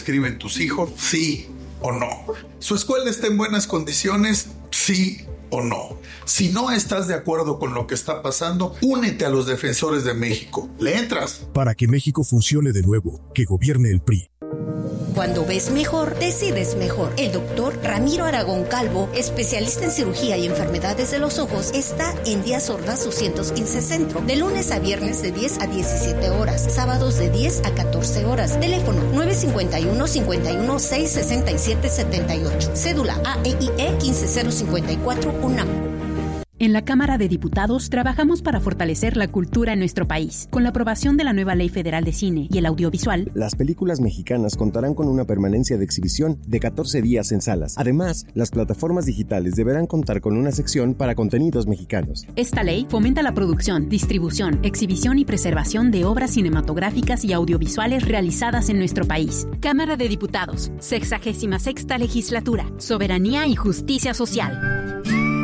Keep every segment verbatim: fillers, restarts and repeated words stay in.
escriben tus hijos? Sí o no. ¿Su escuela está en buenas condiciones? Sí o no. Si no estás de acuerdo con lo que está pasando, únete a los Defensores de México. ¿Le entras? Para que México funcione de nuevo, que gobierne el P R I. Cuando ves mejor, decides mejor. El doctor Ramiro Aragón Calvo, especialista en cirugía y enfermedades de los ojos, está en Díaz Ordaz doscientos quince Centro, de lunes a viernes de diez a diecisiete horas, sábados de diez a catorce horas. Teléfono nueve cinco uno, cinco uno seis, seis siete siete ocho. Cédula A E I E uno cinco cero cinco cuatro UNAM. En la Cámara de Diputados trabajamos para fortalecer la cultura en nuestro país. Con la aprobación de la nueva Ley Federal de Cine y el Audiovisual, las películas mexicanas contarán con una permanencia de exhibición de catorce días en salas. Además, las plataformas digitales deberán contar con una sección para contenidos mexicanos. Esta ley fomenta la producción, distribución, exhibición y preservación de obras cinematográficas y audiovisuales realizadas en nuestro país. Cámara de Diputados, sexagésima sexta Legislatura, Soberanía y Justicia Social.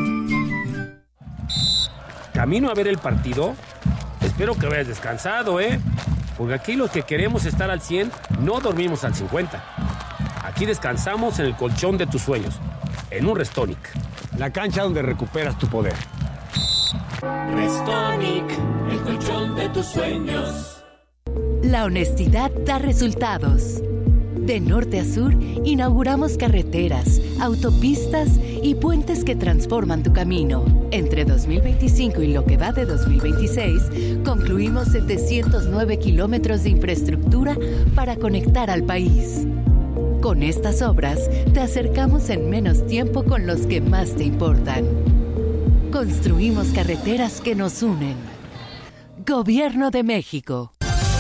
¿Camino a ver el partido? Espero que vayas descansado, ¿eh? Porque aquí los que queremos estar al cien no dormimos al cincuenta. Aquí descansamos en el colchón de tus sueños, en un Restonic. La cancha donde recuperas tu poder. Restonic, el colchón de tus sueños. La honestidad da resultados. De norte a sur, inauguramos carreteras, autopistas y puentes que transforman tu camino. Entre dos mil veinticinco y lo que va de dos mil veintiséis, concluimos setecientos nueve kilómetros de infraestructura para conectar al país. Con estas obras, te acercamos en menos tiempo con los que más te importan. Construimos carreteras que nos unen. Gobierno de México.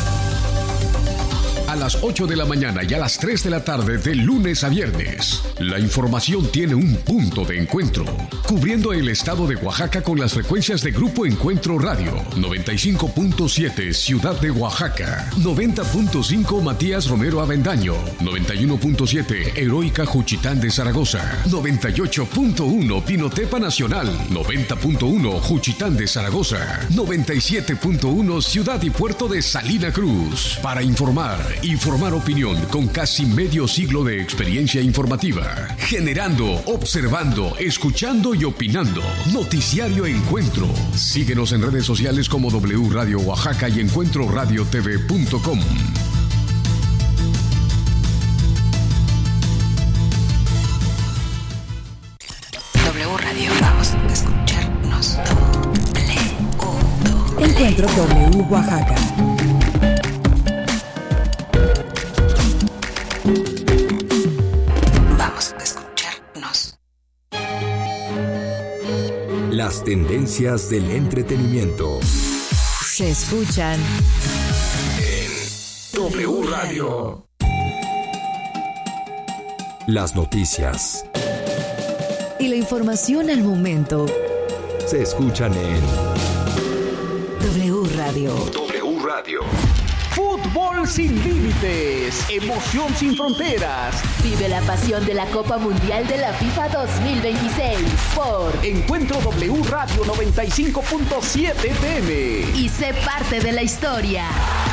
A las ocho de la mañana y a las tres de la tarde de lunes a viernes. La información tiene un punto de encuentro, cubriendo el estado de Oaxaca con las frecuencias de Grupo Encuentro Radio, noventa y cinco punto siete Ciudad de Oaxaca, noventa punto cinco Matías Romero Avendaño, noventa y uno punto siete Heroica Juchitán de Zaragoza, noventa y ocho punto uno Pinotepa Nacional, noventa punto uno Juchitán de Zaragoza, noventa y siete punto uno Ciudad y Puerto de Salina Cruz. Para informar y formar opinión con casi medio siglo de experiencia informativa. Generando, observando, escuchando y opinando. Noticiario Encuentro. Síguenos en redes sociales como W Radio Oaxaca y encuentro radio t v punto com. W Radio, vamos a escucharnos. Encuentro W Oaxaca. Las tendencias del entretenimiento se escuchan en W Radio. Las noticias y la información al momento se escuchan en W Radio. W Radio. Fútbol sin límites, emoción sin fronteras. Vive la pasión de la Copa Mundial de la FIFA dos mil veintiséis por Encuentro W Radio noventa y cinco punto siete F M. Y sé parte de la historia.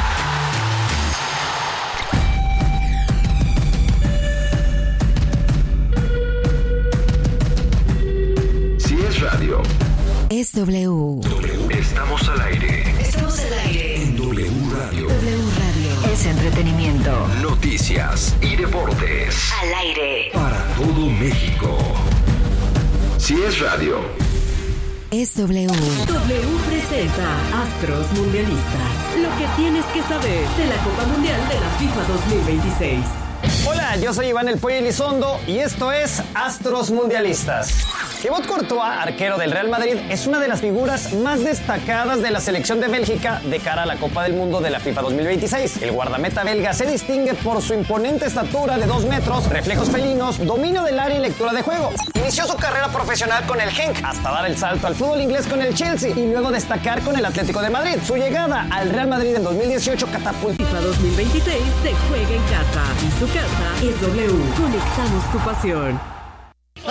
Si es radio, es W. W. Estamos al aire. Estamos al aire. En W Radio. W Radio. Es entretenimiento. Noticias y deportes. Al aire. Para todo México. Si es radio, es W. W presenta Astros Mundialistas. Lo que tienes que saber de la Copa Mundial de la FIFA dos mil veintiséis. Hola, yo soy Iván El Pollo Elizondo y esto es Astros Mundialistas. Thibaut Courtois, arquero del Real Madrid, es una de las figuras más destacadas de la selección de Bélgica de cara a la Copa del Mundo de la FIFA dos mil veintiséis. El guardameta belga se distingue por su imponente estatura de dos metros, reflejos felinos, dominio del área y lectura de juego. Inició su carrera profesional con el Genk, hasta dar el salto al fútbol inglés con el Chelsea y luego destacar con el Atlético de Madrid. Su llegada al Real Madrid en dos mil dieciocho catapultó. FIFA dos mil veintiséis se juega en casa y su casa es W. Conectamos tu pasión.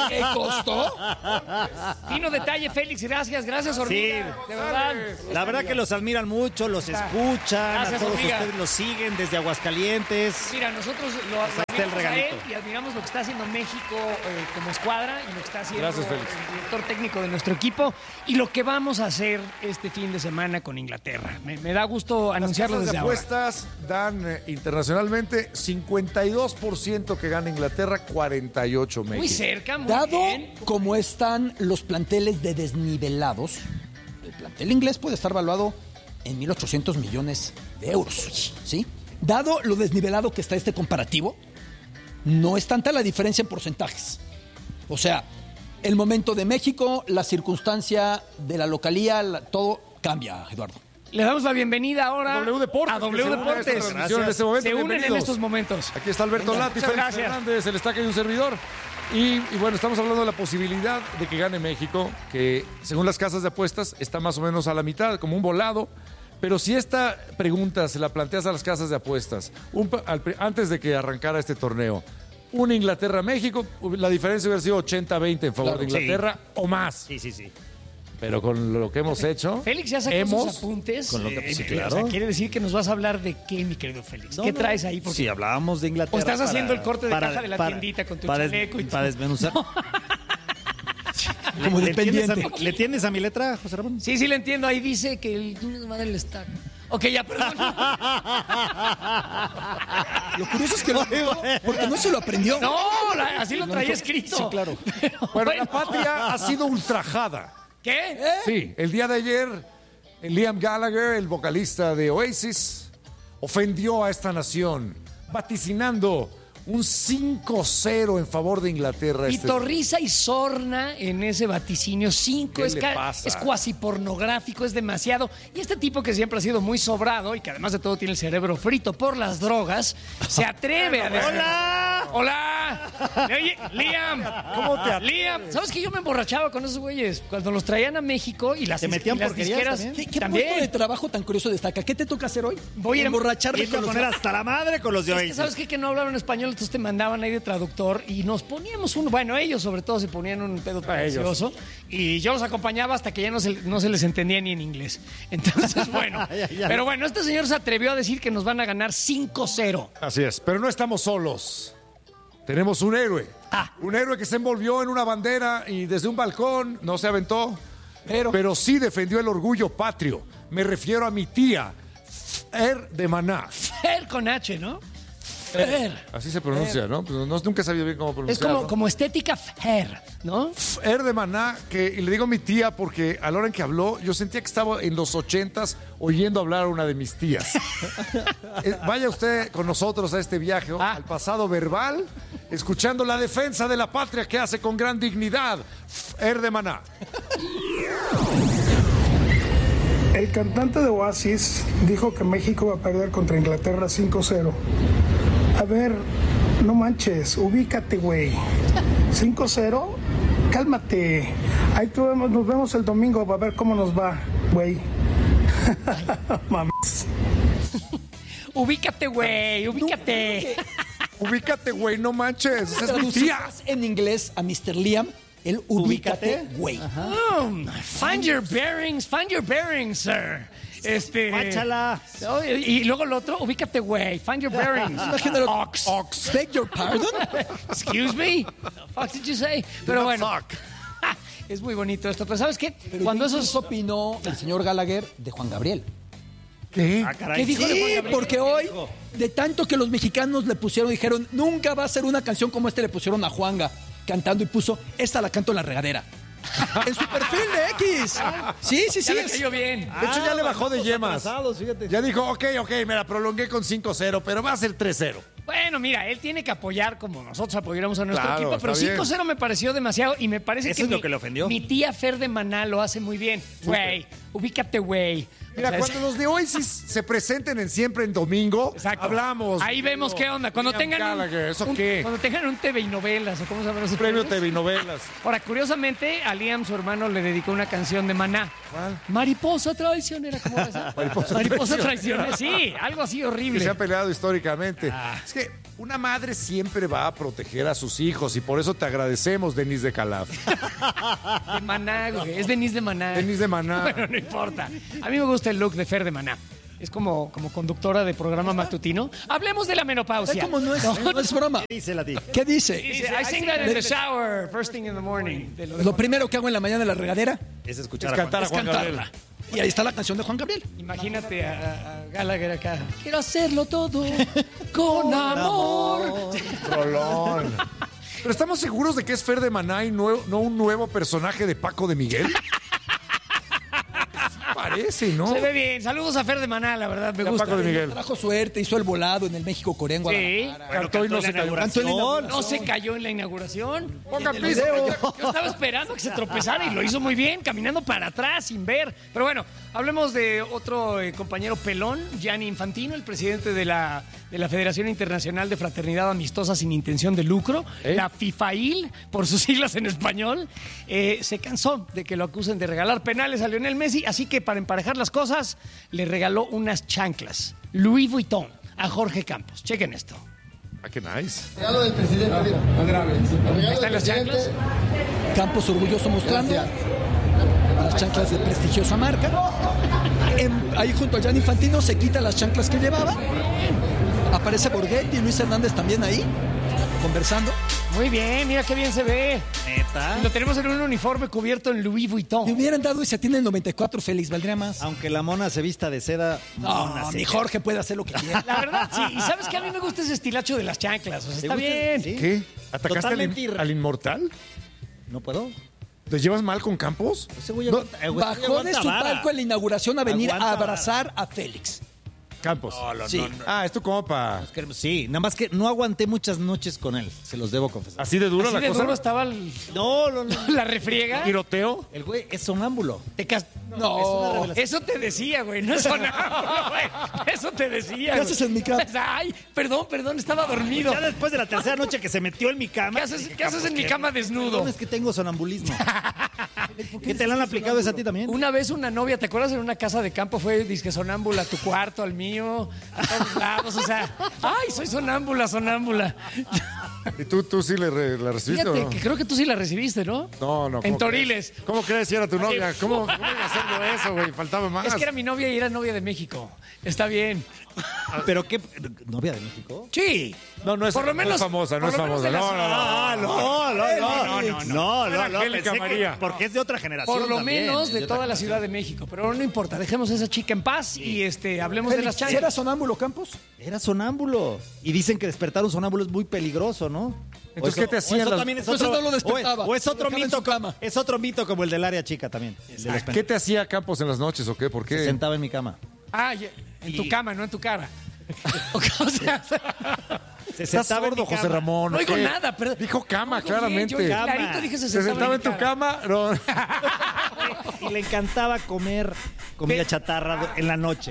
¿Qué costó? Fino detalle, Félix. Gracias, gracias, Hormiga. Sí, de verdad. La verdad que los admiran mucho, los escuchan, gracias, a todos Hormiga. ustedes los siguen desde Aguascalientes. Mira, nosotros lo admiramos a él y admiramos lo que está haciendo México eh, como escuadra y lo que está haciendo Gracias, Félix. el director técnico de nuestro equipo y lo que vamos a hacer este fin de semana con Inglaterra. Me, me da gusto anunciarlo Las desde casas de ahora. apuestas dan eh, internacionalmente cincuenta y dos por ciento que gana Inglaterra, cuarenta y ocho México. Muy cerca, muy Dado bien. como están los planteles de desnivelados, el plantel inglés puede estar valuado en mil ochocientos millones de euros, ¿sí? Dado lo desnivelado que está este comparativo, no es tanta la diferencia en porcentajes. O sea, el momento de México, la circunstancia de la localía, la- todo cambia, Eduardo. Le damos la bienvenida ahora W Deportes, a W que se une a esta Deportes. transmisión en este momento. Se unen en Bienvenidos. estos momentos. Aquí está Alberto Venga, Lati, muchas Félix gracias. Fernández, el Estaca y un servidor. Y, y bueno, estamos hablando de la posibilidad de que gane México, que según las casas de apuestas está más o menos a la mitad, como un volado. Pero si esta pregunta se la planteas a las casas de apuestas un pa- al pri- antes de que arrancara este torneo, un Inglaterra-México, la diferencia hubiera sido ochenta veinte en favor Claro, de Inglaterra sí. o más. Sí, sí, sí. Pero con lo que hemos hecho, Félix ya sacó hemos... sus apuntes. Con lo que- Eh, sí, eh, claro. o sea, quiere decir que nos vas a hablar de qué, mi querido Félix. No, ¿Qué no. traes ahí? Porque- Sí, hablábamos de Inglaterra. ¿O estás para- haciendo el corte de para- caja de la para- tiendita con tu para des- chaleco y Para todo? desmenuzar. Como ¿Le entiendes, dependiente. a, ¿Le entiendes a mi letra, José Ramón? Sí, sí, le entiendo. Ahí dice que el madre le está. Ok, ya, perdón. Lo curioso es que lo porque no se lo aprendió. No, la- así lo traía escrito. Sí, claro. Pero, Bueno, bueno. la patria ha sido ultrajada. ¿Qué? Sí, el día de ayer, Liam Gallagher, el vocalista de Oasis, ofendió a esta nación, vaticinando un cinco cero en favor de Inglaterra. Y este- Torrisa y Sorna en ese vaticinio. Cinco ¿Qué es, le ca- pasa? es cuasi pornográfico, es demasiado. Y este tipo que siempre ha sido muy sobrado y que además de todo tiene el cerebro frito por las drogas, se atreve a decir. ¡Hola! ¡Hola! Oye, Liam. ¿Cómo te atreves? Liam, ¿sabes que yo me emborrachaba con esos güeyes? Cuando los traían a México y las, ¿Te metían y las porquerías disqueras. también? ¿Qué, qué también. puesto de trabajo tan curioso destaca? ¿Qué te toca hacer hoy? Voy a ir a- emborracharme Irte a con los... poner hasta la madre con los de Es que, Oasis. ¿sabes qué? Que no hablaban español, entonces te mandaban ahí de traductor y nos poníamos uno. Bueno, ellos sobre todo se ponían un pedo precioso y yo los acompañaba hasta que ya no se, no se les entendía ni en inglés. Entonces, bueno. Ya, ya. Pero bueno, este señor se atrevió a decir que nos van a ganar cinco cero. Así es, pero no estamos solos. Tenemos un héroe. Ah. Un héroe que se envolvió en una bandera y desde un balcón no se aventó, Pero- pero sí defendió el orgullo patrio. Me refiero a mi tía, Fer de Maná. Fer con H, ¿no? Fer. Así se pronuncia, ¿no? Pues no- nunca he sabido bien cómo Es pronunciarlo. como, como estética Fer, ¿no? Fer de Maná, que y le digo mi tía porque a la hora en que habló, yo sentía que estaba en los ochentas oyendo hablar a una de mis tías. Eh, Vaya usted con nosotros a este viaje Ah. al pasado verbal, escuchando la defensa de la patria que hace con gran dignidad Fer de Maná. El cantante de Oasis dijo que México va a perder contra Inglaterra cinco cero. A ver, no manches, ubícate, güey. cinco cero, cálmate. Ahí tú vemos- nos vemos el domingo, a ver cómo nos va, güey. Mames. Ubícate, güey, ubícate. Ubícate, güey, no manches, esa es mi Traducir tía. en inglés a mister Liam, el ubícate, güey. Oh, find your bearings, find your bearings, sir. Este. Guáchala. No, y, y luego el otro, ubícate, güey. Find your bearings. Imagínalo. Ox. Ox. Beg your pardon. Excuse me. The fuck did you say? Pero bueno. Es muy bonito esto. Pero ¿sabes qué? Pero Cuando ¿qué esos. opinó el señor Gallagher de Juan Gabriel? ¿Qué? Ah, caray. ¿Qué dijo de Juan Sí, Gabriel? porque hoy, de tanto que los mexicanos le pusieron, dijeron, nunca va a ser una canción como este, le pusieron a Juanga cantando y puso, esta la canto en la regadera. En su perfil de X. Sí, sí, sí. Ya le es- cayó bien. De hecho, ya le bajó de yemas. Atrasados, fíjate. Ya dijo, ok, ok, me la prolongué con cinco cero, pero va a ser tres cero. Bueno, mira, él tiene que apoyar como nosotros apoyáramos a nuestro Claro, equipo, pero está bien. cinco cero me pareció demasiado y me parece Eso que, es lo mi, que le ofendió. mi tía Fer de Maná lo hace muy bien. Güey, ubícate, güey. Mira, O sea, cuando los de Oasis se presenten en Siempre en Domingo, Exacto. hablamos. Ahí vemos qué onda. Cuando Liam tengan un, Gallagher, ¿eso un- qué? cuando tengan un T V y novelas, o cómo se llaman esos Premio premios. T V y novelas. Ahora, curiosamente, a Liam, su hermano, le dedicó una canción de Maná. ¿Cuál? Mariposa traicionera, ¿cómo va esa? Mariposa Mariposa traicionera. traicionera, sí, algo así Que horrible. se ha peleado históricamente. Ah. Es que una madre siempre va a proteger a sus hijos y por eso te agradecemos, Denise de Calaf. De Maná, güey. Es Denise de Maná. Denise de Maná. Bueno, no importa. A mí me gusta el look de Fer de Maná. Es como, como conductora de programa matutino. Hablemos de la menopausia. ¿Cómo no es, no es broma? ¿Qué dice la tía? ¿Qué dice? Dice, I sing that in the shower, first thing in the morning. De lo de- Lo primero que hago en la mañana en la regadera Es escuchar Es a Juan. cantar a es Juan cantarla. Gabriel. Y ahí está la canción de Juan Gabriel. Imagínate a, a Gallagher acá. Quiero hacerlo todo con amor. Rolón. Pero estamos seguros de que es Fer de Maná y no, no un nuevo personaje de Paco de Miguel. Parece, ¿no? Se ve bien. Saludos a Fer de Maná, la verdad, me Ya gusta. Paco de Miguel. Trajo suerte, hizo el volado en el México-Corea en Sí. Guadalajara. Cantó y no se cayó. Cantó en la inauguración. No se cayó en la inauguración. Pongan En el piso. video. Yo estaba esperando que se tropezara y lo hizo muy bien, caminando para atrás sin ver. Pero bueno, hablemos de otro eh, compañero pelón, Gianni Infantino, el presidente de la, de la Federación Internacional de Fraternidad Amistosa sin Intención de Lucro, ¿Eh? la FIFAIL, por sus siglas en español. Eh, se cansó de que lo acusen de regalar penales a Lionel Messi, así que para emparejar las cosas, le regaló unas chanclas Louis Vuitton a Jorge Campos. Chequen esto. Ah, qué nice. Regalo del presidente, mira. Ahí están las chanclas. Campos orgulloso mostrando las chanclas de prestigiosa marca. En- ahí junto a Gianni Infantino se quita las chanclas que llevaba. Aparece Borghetti y Luis Hernández también ahí, conversando. Muy bien, mira qué bien se ve. Neta. Lo tenemos en un uniforme cubierto en Louis Me Vuitton. hubieran dado ese tiene el noventa y cuatro, Félix, valdría más. Aunque la mona se vista de seda. No, mona mi seca. Jorge puede hacer lo que quiera. La verdad, sí. Y sabes que a mí me gusta ese estilacho de las chanclas. O sea, ¿Te está gusta? bien. Sí. ¿Qué? ¿Atacaste al, Totalmente in- irre- al inmortal? No puedo. ¿Te llevas mal con Campos? Ese güey No, aguanta- eh, güey, Bajó de aguanta su vara. palco en la inauguración a venir Aguanta a vara. abrazar a Félix. Campos. Sí. Ah, es tu compa. Es que- Sí, nada más que no aguanté muchas noches con él, se los debo confesar. ¿Así de dura Así la de cosa? duro estaba el- No, no, no. la refriega. ¿Tiroteo? El güey es sonámbulo. Te cas- No. Eso te decía, güey. No es sonámbulo, güey. Eso te decía. ¿Qué güey. haces en mi cama? Ay, perdón, perdón, estaba dormido. Ya después de la tercera noche que se metió en mi cama. ¿Qué haces, dije, qué haces en mi ¿qué? cama desnudo? No, es que tengo sonambulismo. ¿Qué te la han aplicado esa a ti también? Una vez una novia, ¿te acuerdas? En una casa de campo fue disque sonámbula a tu cuarto, al mío, a todos lados. O sea, ay, soy sonámbula, sonámbula. ¿Y tú, tú sí le, re- la recibiste Fíjate o no? que creo que tú sí la recibiste, ¿no? No, no. En ¿cómo Toriles. crees? ¿Cómo crees si era tu novia? ¿Cómo, cómo iba a hacerlo eso, güey? Faltaba más. Es que era mi novia y era novia de México. Está bien. ¿Pero qué? ¿Novia de México? Sí. No, no es, Por lo no es menos- famosa, no por es lo menos famosa. de la No, ciudad. no, Ah, no. no, no, no, no, no, no, no, no, Angélica pensé que- María. porque es de otra generación. Por lo también, menos es de otra toda la generación. Ciudad de México. Pero no importa, dejemos a esa chica en paz y este hablemos de Félix, las ¿sí chanclas. era sonámbulo, Campos? Era sonámbulo. Y dicen que despertar un sonámbulo es muy peligroso, ¿no? Entonces, O ¿qué te o hacían eso las- también es Entonces otro, no lo despertaba, O es, o es otro lo dejaba en mito su cama. Es otro mito como el del área chica también. el de los ¿Qué te hacía Campos en las noches o qué? ¿Por Se qué? sentaba en mi cama. Ah, ya, en tu Y- cama, no en tu cara. O sea, Se ¿Estás sentaba en mi sordo, José cama. Ramón? no ¿o oigo qué? nada, pero Dijo cama, Oigo bien, claramente. yo clarito dije se ¿Se sentaba en tu mi cama? No. Y le encantaba comer comida Ve- chatarra en la noche.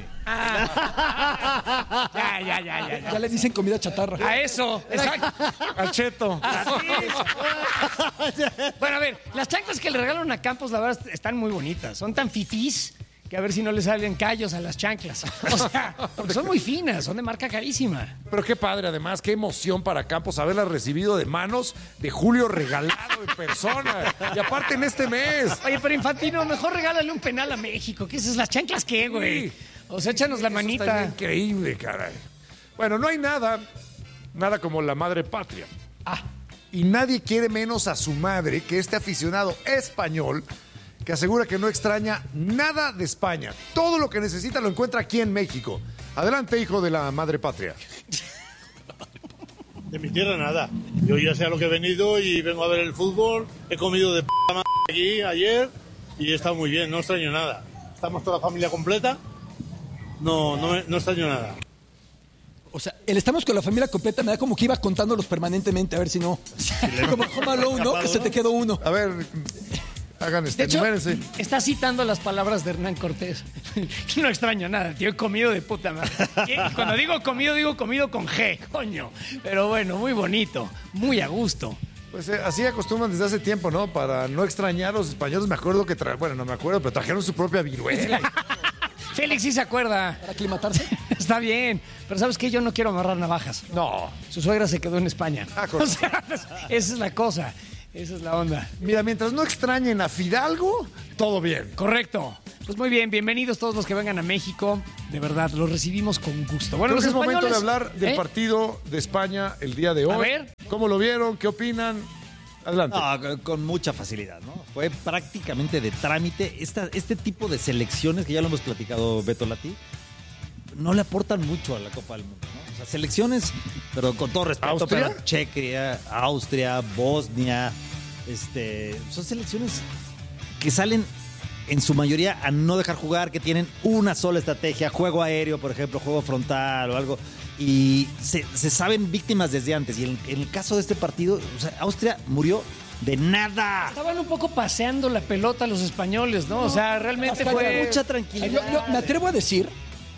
Ah. Ya, ya, ya, ya, ya. Ya le dicen comida chatarra. A eso, exacto. Al cheto. Bueno, a ver, las chanclas que le regalaron a Campos, la verdad, están muy bonitas. Son tan fifís que a ver si no le salen callos a las chanclas. O sea, porque son muy finas, son de marca carísima. Pero qué padre, además, qué emoción para Campos haberla recibido de manos de Julio regalado en persona. Y aparte en este mes. Oye, pero Infantino, mejor regálale un penal a México. ¿Qué es eso? ¿Las chanclas qué, güey? O sea, échanos la Eso está manita. increíble, caray. Bueno, no hay nada, nada como la madre patria. Ah, Y nadie quiere menos a su madre que este aficionado español que asegura que no extraña nada de España. Todo lo que necesita lo encuentra aquí en México. Adelante, hijo de la madre patria. De mi tierra nada. Yo ya sé a lo que he venido y vengo a ver el fútbol. He comido de p madre aquí ayer y he estado muy bien, no extraño nada. Estamos toda la familia completa. No, no, me- no extraño nada. O sea, el estamos con la familia completa me da como que iba contándolos permanentemente, a ver si no. Como Home Alone, ¿no? Que se te quedó uno. A ver, Hagan este, De hecho, numérense. está citando las palabras de Hernán Cortés. No extraño nada, tío. He comido de puta madre. Y cuando digo comido, digo comido con G, coño. Pero bueno, muy bonito, muy a gusto. Pues eh, así acostumbran desde hace tiempo, ¿no? Para no extrañar a los españoles. Me acuerdo que tra... bueno, no me acuerdo, pero trajeron su propia viruela. Félix sí se acuerda. Para aclimatarse. Está bien. Pero ¿sabes qué? Yo no quiero amarrar navajas. No. Su suegra se quedó en España. Ah, o sea, esa es la cosa. Esa es la onda. Mira, mientras no extrañen a Fidalgo, todo bien. Correcto. Pues muy bien, bienvenidos todos los que vengan a México. De verdad, los recibimos con gusto. Bueno, los es españoles, momento de hablar del ¿eh? partido de España el día de hoy. A ver. ¿Cómo lo vieron? ¿Qué opinan? Adelante. No, con mucha facilidad, ¿no? Fue prácticamente de trámite. Esta, este tipo de selecciones, que ya lo hemos platicado, Beto Lati, no le aportan mucho a la Copa del Mundo, ¿no? O sea, selecciones, pero con todo respeto, ¿Austria? pero Chequia, Austria, Bosnia, este, son selecciones que salen en su mayoría a no dejar jugar, que tienen una sola estrategia, juego aéreo, por ejemplo, juego frontal o algo, y se, se saben víctimas desde antes. Y en, en el caso de este partido, o sea, Austria murió de nada. Estaban un poco paseando la pelota los españoles, ¿no? O sea, realmente Hasta fue... que mucha tranquilidad. Yo, yo me atrevo a decir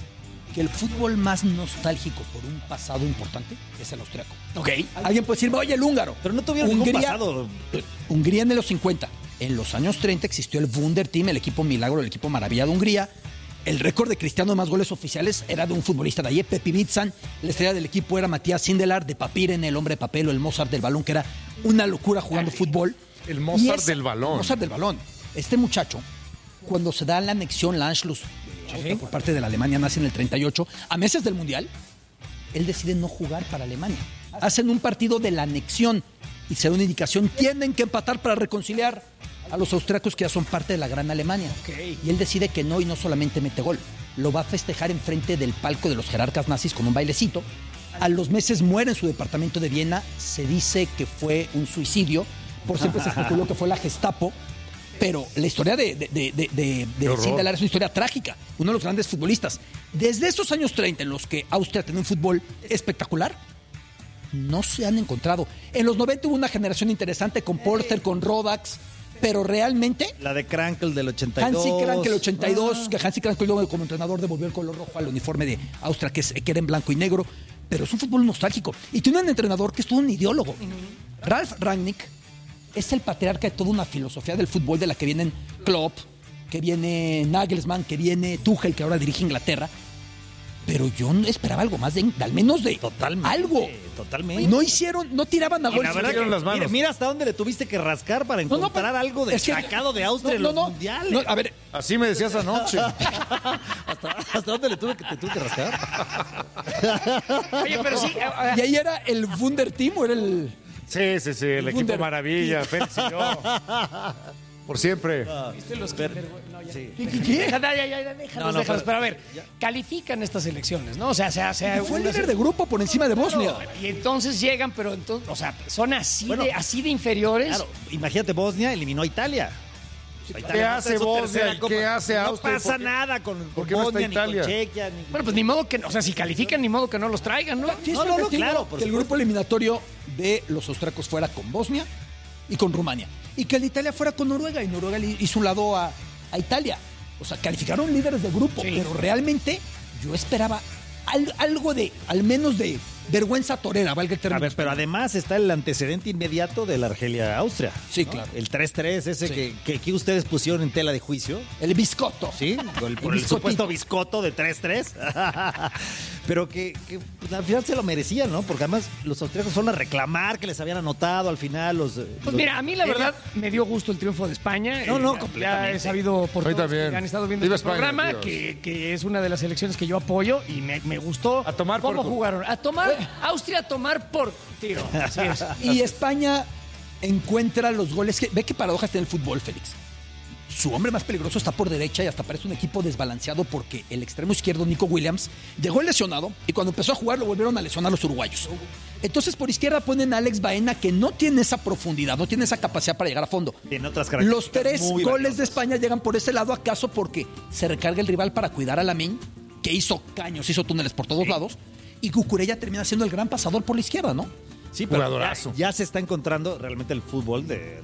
que el fútbol más nostálgico por un pasado importante es el austriaco. Ok. Alguien puede decir, oye, el húngaro. Pero no tuvieron ningún pasado. Hungría en los cincuenta. En los años treinta existió el Wunder Team, el equipo milagro, el equipo maravilla de Hungría. El récord de Cristiano de más goles oficiales era de un futbolista de allí, Pepi Bitzan. La estrella del equipo era Matías Sindelar, de Papiren, el hombre de papel o el Mozart del balón, que era una locura jugando fútbol. El Mozart ese, del balón. El Mozart del balón. Este muchacho, cuando se da la anexión, la Anschluss, ¿sí? por parte de la Alemania nazi en el treinta y ocho, a meses del Mundial, él decide no jugar para Alemania. Hacen un partido de la anexión y se da una indicación, tienen que empatar para reconciliar a los austriacos que ya son parte de la gran Alemania. Okay. Y él decide que no, y no solamente mete gol, lo va a festejar enfrente del palco de los jerarcas nazis con un bailecito. A los meses muere en su departamento de Viena, se dice que fue un suicidio, por siempre se especuló que fue la Gestapo, pero la historia de, de, de, de, de, de Sindelar es una historia trágica, uno de los grandes futbolistas. Desde esos años treinta en los que Austria tenía un fútbol espectacular, no se han encontrado. En los noventa hubo una generación interesante con Porter, con Rodax, pero realmente... La de Krankel del ochenta y dos. Hansi Krankel ochenta y dos, ah. que Hansi Krankel luego como entrenador devolvió el color rojo al uniforme de Austria, que, es, que era en blanco y negro. Pero es un fútbol nostálgico. Y tiene un entrenador que es todo un ideólogo. Uh-huh. Ralf Rangnick es el patriarca de toda una filosofía del fútbol de la que vienen Klopp, que viene Nagelsmann, que viene Tuchel, que ahora dirige Inglaterra. Pero yo esperaba algo más, de, de al menos de totalmente, algo. Totalmente. No hicieron, no tiraban a gol. La verdad que, las manos. Mira, mira hasta dónde le tuviste que rascar para encontrar no, no, algo destacado de Austria no, en no, los no, mundiales. No, a ver, así me decías anoche. ¿Hasta, ¿Hasta dónde le tuve que, te tuve que rascar? Oye, pero sí. ¿Y ahí era el Wunder Team o era el...? Sí, sí, sí, el, el equipo Wunder. Maravilla, Félix y yo. Por siempre. No, ¿viste los que... No, ya. Sí. ¿Qué? ¿Qué? Deja, ya, ya, ya, déjalos, no, no, déjalos. Pero, pero a ver, ya. Califican estas elecciones, ¿no? O sea, sea, sea fue líder se... de grupo por encima de Bosnia. Claro, y entonces llegan, pero entonces, o sea, son así, bueno, de, así de inferiores. Claro, imagínate, Bosnia eliminó a Italia. Italia ¿Qué hace Bosnia? ¿Qué hace Austria? No pasa ¿Por nada con, con ¿por qué Bosnia, no está Italia? Ni con Chequia. Ni... Bueno, pues ni modo que, o sea, si califican, ni modo que no los traigan, ¿no? Sí, no, no, no, claro. Que el grupo eliminatorio de los austriacos fuera con Bosnia y con Rumania. Y que el de Italia fuera con Noruega, y Noruega le hizo un lado a, a Italia. O sea, calificaron líderes de grupo, sí. Pero realmente yo esperaba al, algo de, al menos de vergüenza torera, valga el término. A ver, pero además está el antecedente inmediato de la Argelia-Austria. Sí, ¿no? claro. El tres tres, ese sí. que, que aquí ustedes pusieron en tela de juicio. El biscotto. Sí, por el, por el, el supuesto biscotto de tres tres. Pero que, que pues, al final se lo merecían, ¿no? Porque además los austríacos fueron a reclamar que les habían anotado al final los... Pues los... mira, a mí la verdad me dio gusto el triunfo de España. No, no, eh, completamente. Ya he sabido por todos también. que han estado viendo Viva este España, programa que, que es una de las selecciones que yo apoyo y me, me gustó a tomar cómo por... jugaron. A tomar, Austria a tomar por tiro. Así es. Y España encuentra los goles. Que, ve qué paradojas tiene el fútbol, Félix. Su hombre más peligroso está por derecha y hasta parece un equipo desbalanceado porque el extremo izquierdo, Nico Williams, llegó lesionado y cuando empezó a jugar lo volvieron a lesionar los uruguayos. Entonces por izquierda ponen a Alex Baena, que no tiene esa profundidad, no tiene esa capacidad para llegar a fondo. Tiene otras características. Los tres muy goles valiosas de España llegan por ese lado, ¿acaso porque se recarga el rival para cuidar a Lamine, que hizo caños, hizo túneles por todos sí. lados, y Cucurella termina siendo el gran pasador por la izquierda, ¿no? Sí, pero ya, ya se está encontrando realmente el fútbol de...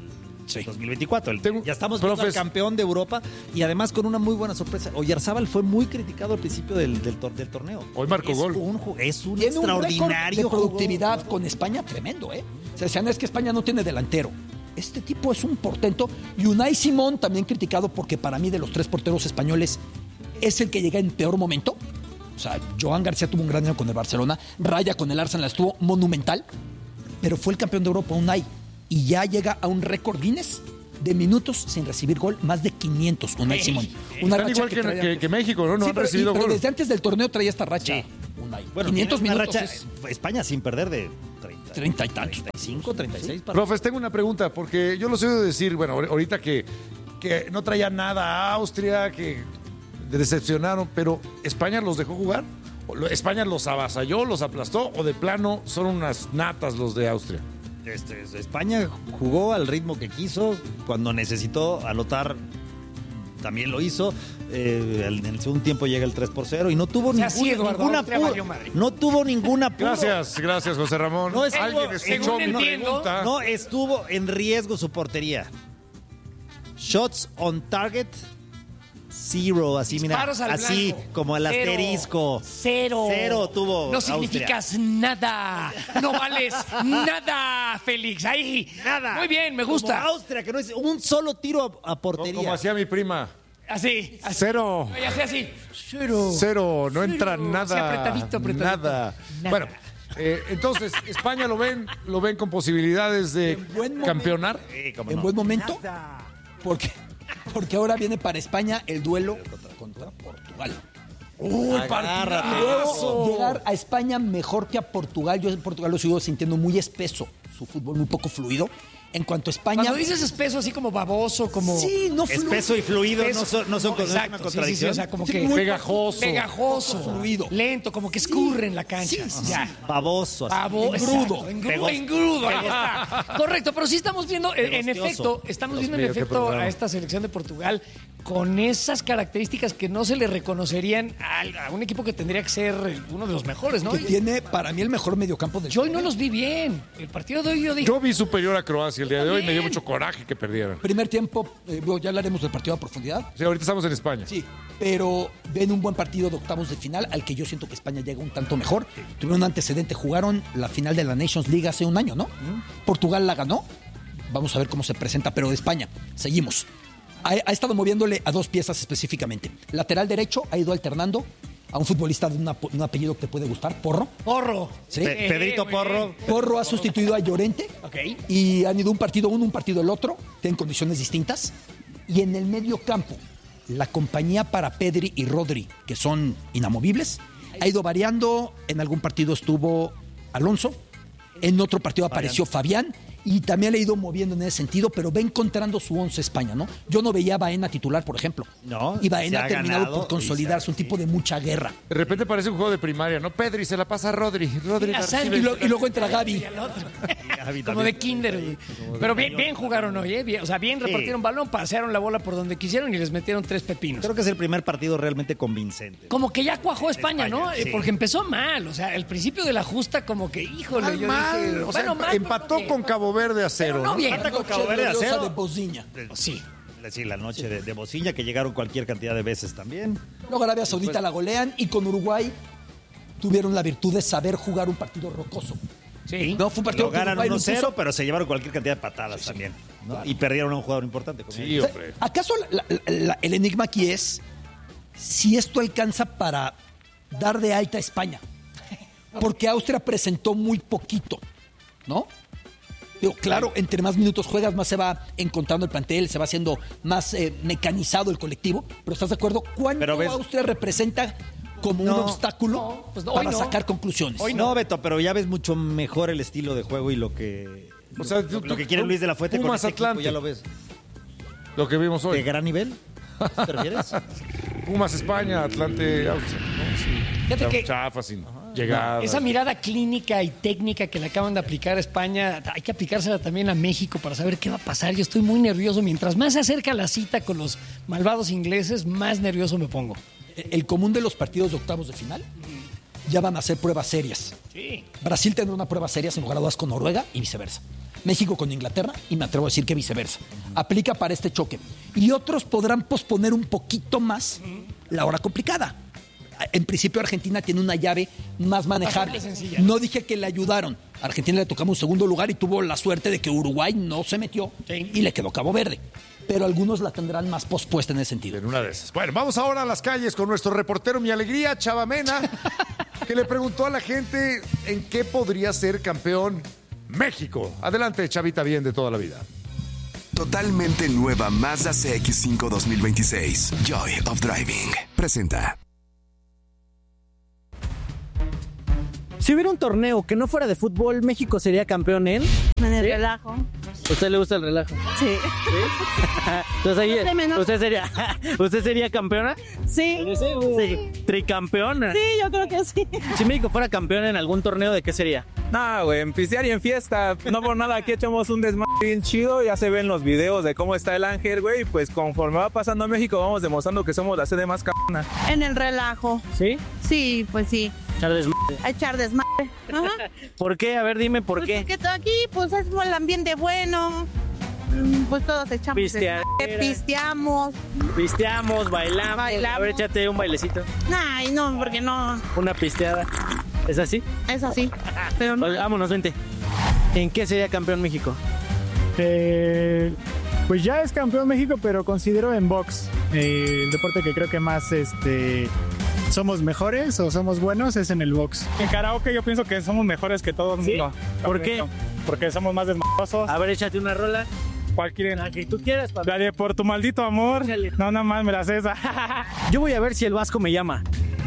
sí. dos mil veinticuatro. El, Tengo, ya estamos viendo al campeón de Europa y además con una muy buena sorpresa. Oyarzábal fue muy criticado al principio del, del, tor, del torneo. Hoy marcó es gol. Un, es un Tiene extraordinario un de productividad jugador. Con España tremendo, ¿eh? O sea, decían, es que España no tiene delantero. Este tipo es un portento. Y Unai Simón, también criticado porque para mí de los tres porteros españoles es el que llega en peor momento. O sea, Joan García tuvo un gran año con el Barcelona, Raya con el Arsenal estuvo monumental, pero fue el campeón de Europa Unai y ya llega a un récord Guinness de minutos sin recibir gol, más de quinientos, Unai hey, Simón. Una racha igual que, que, que, que México, ¿no? No sí, han pero, recibido y, pero gol. desde antes del torneo traía esta racha. Sí. Unai. Bueno, quinientos minutos. Racha, es... España sin perder de treinta, treinta y tantos. treinta y cinco, treinta y seis. Sí. Profes, tengo una pregunta, porque yo lo he oído decir, bueno, ahorita que, que no traía nada a Austria, que decepcionaron, pero ¿España los dejó jugar? ¿España los avasalló, los aplastó o de plano son unas natas los de Austria? Este, España jugó al ritmo que quiso, cuando necesitó anotar también lo hizo. Eh, en el segundo tiempo llega el tres por cero y no tuvo o sea, ninguna, sí, Eduardo, ninguna apuro. No tuvo ninguna apuro. Gracias, gracias José Ramón. No estuvo, Alguien escuchó mi pregunta. No estuvo en riesgo su portería. Shots on target. Zero, así, Disparos mira, así blanco. como el Cero. asterisco. Cero. Cero tuvo No Austria. significas nada. No vales nada, Félix. Ahí. Nada. Muy bien, me gusta. Como Austria, que no es un solo tiro a, a portería. Como hacía mi prima. Así. así. Cero. Oye, así, así. Cero. Cero. No Cero. entra nada. Sí, apretadito, apretadito. Nada. Nada. Bueno. Eh, entonces, España lo ven, lo ven con posibilidades de campeonar. Sí, en no. buen momento. Porque, porque ahora viene para España el duelo contra Portugal. ¡Uy, partidazo! Llegar a España mejor que a Portugal. Yo en Portugal lo sigo sintiendo muy espeso. Su fútbol muy poco fluido. En cuanto a España... Cuando dices espeso, así como baboso, como... Sí, no fluido. Espeso y fluido espeso. no son, no son no, exacto, una contradicción. Sí, sí, sí, o sea, como sí, que... Pegajoso. Pegajoso. Fluido. Lento, como que escurre sí. en la cancha. Sí, sí, ya. Sí. Baboso. Babo, engrudo. Engrudo, engrudo. Ahí está. Correcto, pero sí estamos viendo, en efecto, estamos viendo en efecto a esta selección de Portugal con esas características que no se le reconocerían a, a un equipo que tendría que ser uno de los mejores, ¿no? Que tiene, para mí, el mejor mediocampo del Yo hoy no los vi bien. El partido de hoy yo dije... Yo vi superior a Croacia el día de hoy, me dio mucho coraje que perdieran. Primer tiempo, eh, ya hablaremos del partido a profundidad. Sí, ahorita estamos en España. Sí, pero ven un buen partido de octavos de final al que yo siento que España llega un tanto mejor. Sí. Tuvieron un antecedente, jugaron la final de la Nations League hace un año, ¿no? Mm. Portugal la ganó. Vamos a ver cómo se presenta, pero de España, seguimos. Ha, ha estado moviéndole a dos piezas específicamente. Lateral derecho ha ido alternando a un futbolista de una, un apellido que te puede gustar, Porro. Porro. ¿Sí? Pe Pedrito Porro. Porro ha sustituido a Llorente. Okay. Y han ido un partido uno, un partido el otro, en condiciones distintas. Y en el medio campo, la compañía para Pedri y Rodri, que son inamovibles, ha ido variando. En algún partido estuvo Alonso, en otro partido apareció Fabián. Y también le ha ido moviendo en ese sentido, pero va encontrando su once España, ¿no? Yo no veía a Baena titular, por ejemplo. No. Y Baena ha terminado por consolidarse, un tipo de mucha guerra. De repente parece un juego de primaria, ¿no? Pedri se la pasa a Rodri. Rodri y, lo, y luego entra Gaby. Como de kinder. Pero bien, bien jugaron hoy, ¿eh? Bien, o sea, bien repartieron sí. balón, pasearon la bola por donde quisieron y les metieron tres pepinos. Creo que es el primer partido realmente convincente. Como que ya cuajó España, España ¿no? Sí. Porque empezó mal. O sea, el principio de la justa como que, híjole, mal, yo mal. dije... O sea, bueno, mal, empató porque... con Cabo Verde a cero, no, ¿no? Bien, Empata con Cabo Verde a cero. De Bosniña. Sí. Sí, la noche sí. de, de Bosniña, que llegaron cualquier cantidad de veces también. Luego Arabia Saudita Después... la golean y con Uruguay tuvieron la virtud de saber jugar un partido rocoso. Sí. No, fue un partido que ganaron uno cero, pero se llevaron cualquier cantidad de patadas sí, también. ¿no? Claro. Y perdieron a un jugador importante. Como sí, hombre. ¿Acaso la, la, la, el enigma aquí es si esto alcanza para dar de alta a España? Porque Austria presentó muy poquito, ¿no? Digo, claro, entre más minutos juegas, más se va encontrando el plantel, se va haciendo más eh, mecanizado el colectivo. Pero ¿estás de acuerdo? ¿Cuánto ves... Austria representa como no, un obstáculo no, pues no, para no. sacar conclusiones? Hoy no. no, Beto, pero ya ves mucho mejor el estilo de juego y lo que, o sea, lo, tú, lo que quiere Luis de la Fuente Pumas con este Atlante. equipo, ya lo ves. Lo que vimos hoy. ¿De gran nivel? ¿Te refieres? Pumas España, Atlante, Austria. ¿no? Sí. Fíjate que chafa, sin llegadas. Esa mirada clínica y técnica que le acaban de aplicar a España, hay que aplicársela también a México para saber qué va a pasar. Yo estoy muy nervioso. Mientras más se acerca la cita con los malvados ingleses, más nervioso me pongo. El común de los partidos de octavos de final ya van a hacer pruebas serias. Sí. Brasil tendrá una prueba seria sin lugar a dudas con Noruega y viceversa. México con Inglaterra y me atrevo a decir que viceversa. Aplica para este choque. Y otros podrán posponer un poquito más la hora complicada. En principio Argentina tiene una llave más manejable. No dije que le ayudaron. A Argentina le tocamos un segundo lugar y tuvo la suerte de que Uruguay no se metió y le quedó Cabo Verde. Pero algunos la tendrán más pospuesta en ese sentido. En una de esas. Bueno, vamos ahora a las calles con nuestro reportero Mi Alegría, Chava Mena, que le preguntó a la gente en qué podría ser campeón México. Adelante, Chavita, bien de toda la vida. Totalmente nueva Mazda C X cinco dos mil veintiséis. Joy of Driving. Presenta. Si hubiera un torneo que no fuera de fútbol, ¿México sería campeón en? En el ¿Sí? relajo. ¿A usted le gusta el relajo? Sí. ¿Sí? Entonces ahí, ¿usted sería, ¿usted sería campeona? Sí. ¿Sí? sí. ¿Tricampeona? Sí, yo creo que sí. Si México fuera campeón en algún torneo, ¿de qué sería? No, güey, en pistear y en fiesta. No por nada, aquí echamos un desmadre bien chido. Ya se ven los videos de cómo está el Ángel, güey. Pues conforme va pasando a México, vamos demostrando que somos la sede más cabrona. En el relajo. ¿Sí? Sí, pues sí. Echar desmadre. A echar desmadre. Ajá. ¿Por qué? A ver, dime por pues qué. Porque todo aquí, pues es el ambiente bueno. Pues todos echamos Pisteadera. desmadre, pisteamos. Pisteamos, bailamos. Bailamos. A ver, échate un bailecito. Ay, no, porque no. Una pisteada. ¿Es así? Es así. Pero no. Pues, vámonos, vente. ¿En qué sería campeón México? Eh, pues ya es campeón México, pero considero en box. Eh, el deporte que creo que más este, somos mejores o somos buenos es en el box. En karaoke yo pienso que somos mejores que todo el mundo. ¿Sí? ¿Por qué? Porque somos más desmadrosos. A ver, échate una rola. ¿Cuál quieren? La que tú quieras, papi. La de Por tu maldito amor. Dale. No, nada más me la sé esa. Yo voy a ver si el Vasco me llama.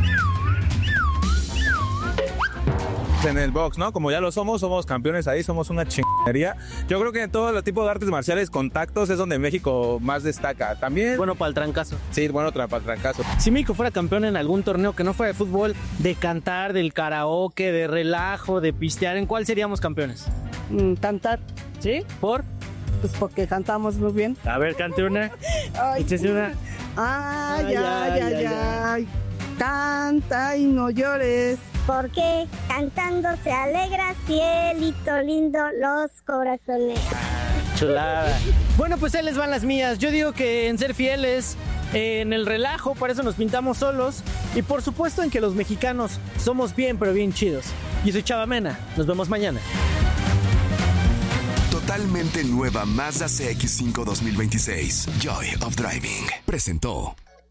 En el box, ¿no? Como ya lo somos, somos campeones ahí, somos una chingadería. Yo creo que en todo el tipo de artes marciales, contactos, es donde México más destaca. También. Bueno para el trancazo. Sí, bueno para el trancazo. Si México fuera campeón en algún torneo que no fuera de fútbol, de cantar, del karaoke, de relajo, de pistear, ¿en cuál seríamos campeones? Mm, cantar. ¿Sí? ¿Por? Pues porque cantamos muy bien. A ver, cante una. Ay, Échese una. Ay, ay, ay, ay, ay, ay. Canta y no llores. Porque cantando se alegra cielito lindo los corazones. Chulada. Bueno, pues ahí les van las mías. Yo digo que en ser fieles, en el relajo, para eso nos pintamos solos. Y por supuesto en que los mexicanos somos bien, pero bien chidos. Yo soy Chava Mena. Nos vemos mañana. Totalmente nueva Mazda C X cinco dos mil veintiséis. Joy of Driving. Presentó.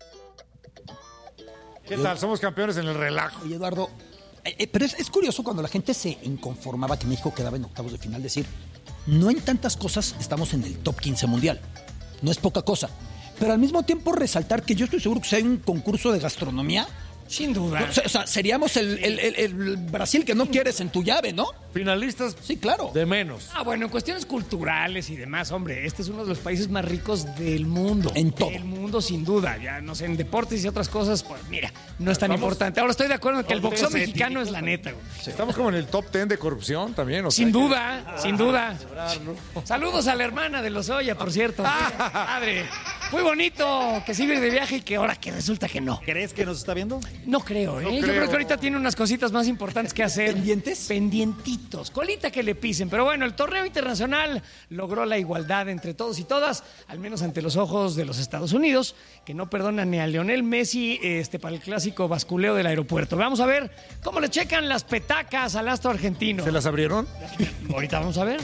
¿Qué tal? Somos campeones en el relajo. Oye, Eduardo, eh, eh, pero es, es curioso cuando la gente se inconformaba que México quedaba en octavos de final, decir, no en tantas cosas estamos en el top quince mundial. No es poca cosa. Pero al mismo tiempo resaltar que yo estoy seguro que si hay un concurso de gastronomía, sin duda. O sea, o sea seríamos el, el, el, el Brasil que no quieres en tu llave, ¿no? Finalistas. Sí, claro. De menos. Ah, bueno, en cuestiones culturales y demás, hombre, este es uno de los países más ricos del mundo. En todo. Del mundo, sin duda. Ya, no sé, en deportes y otras cosas, pues mira, no es tan Vamos. importante. Ahora estoy de acuerdo en que el Vamos, boxeo sí, mexicano sí, es la neta, güey. Sí. Estamos como en el top ten de corrupción también. O Sin sea, duda, que... sin ah, duda. Celebrar, ¿no? Saludos a la hermana de Lozoya, por cierto. Padre, muy bonito que sí viene de viaje y que ahora que resulta que no. ¿Crees que nos está viendo? No creo, ¿eh? No Yo creo. creo que ahorita tiene unas cositas más importantes que hacer. ¿Pendientes? Pendientitos. Colita que le pisen. Pero bueno, el torneo internacional logró la igualdad entre todos y todas, al menos ante los ojos de los Estados Unidos, que no perdonan ni a Lionel Messi este, para el clásico basculeo del aeropuerto. Vamos a ver cómo le checan las petacas al astro argentino. ¿Se las abrieron? Ahorita vamos a ver.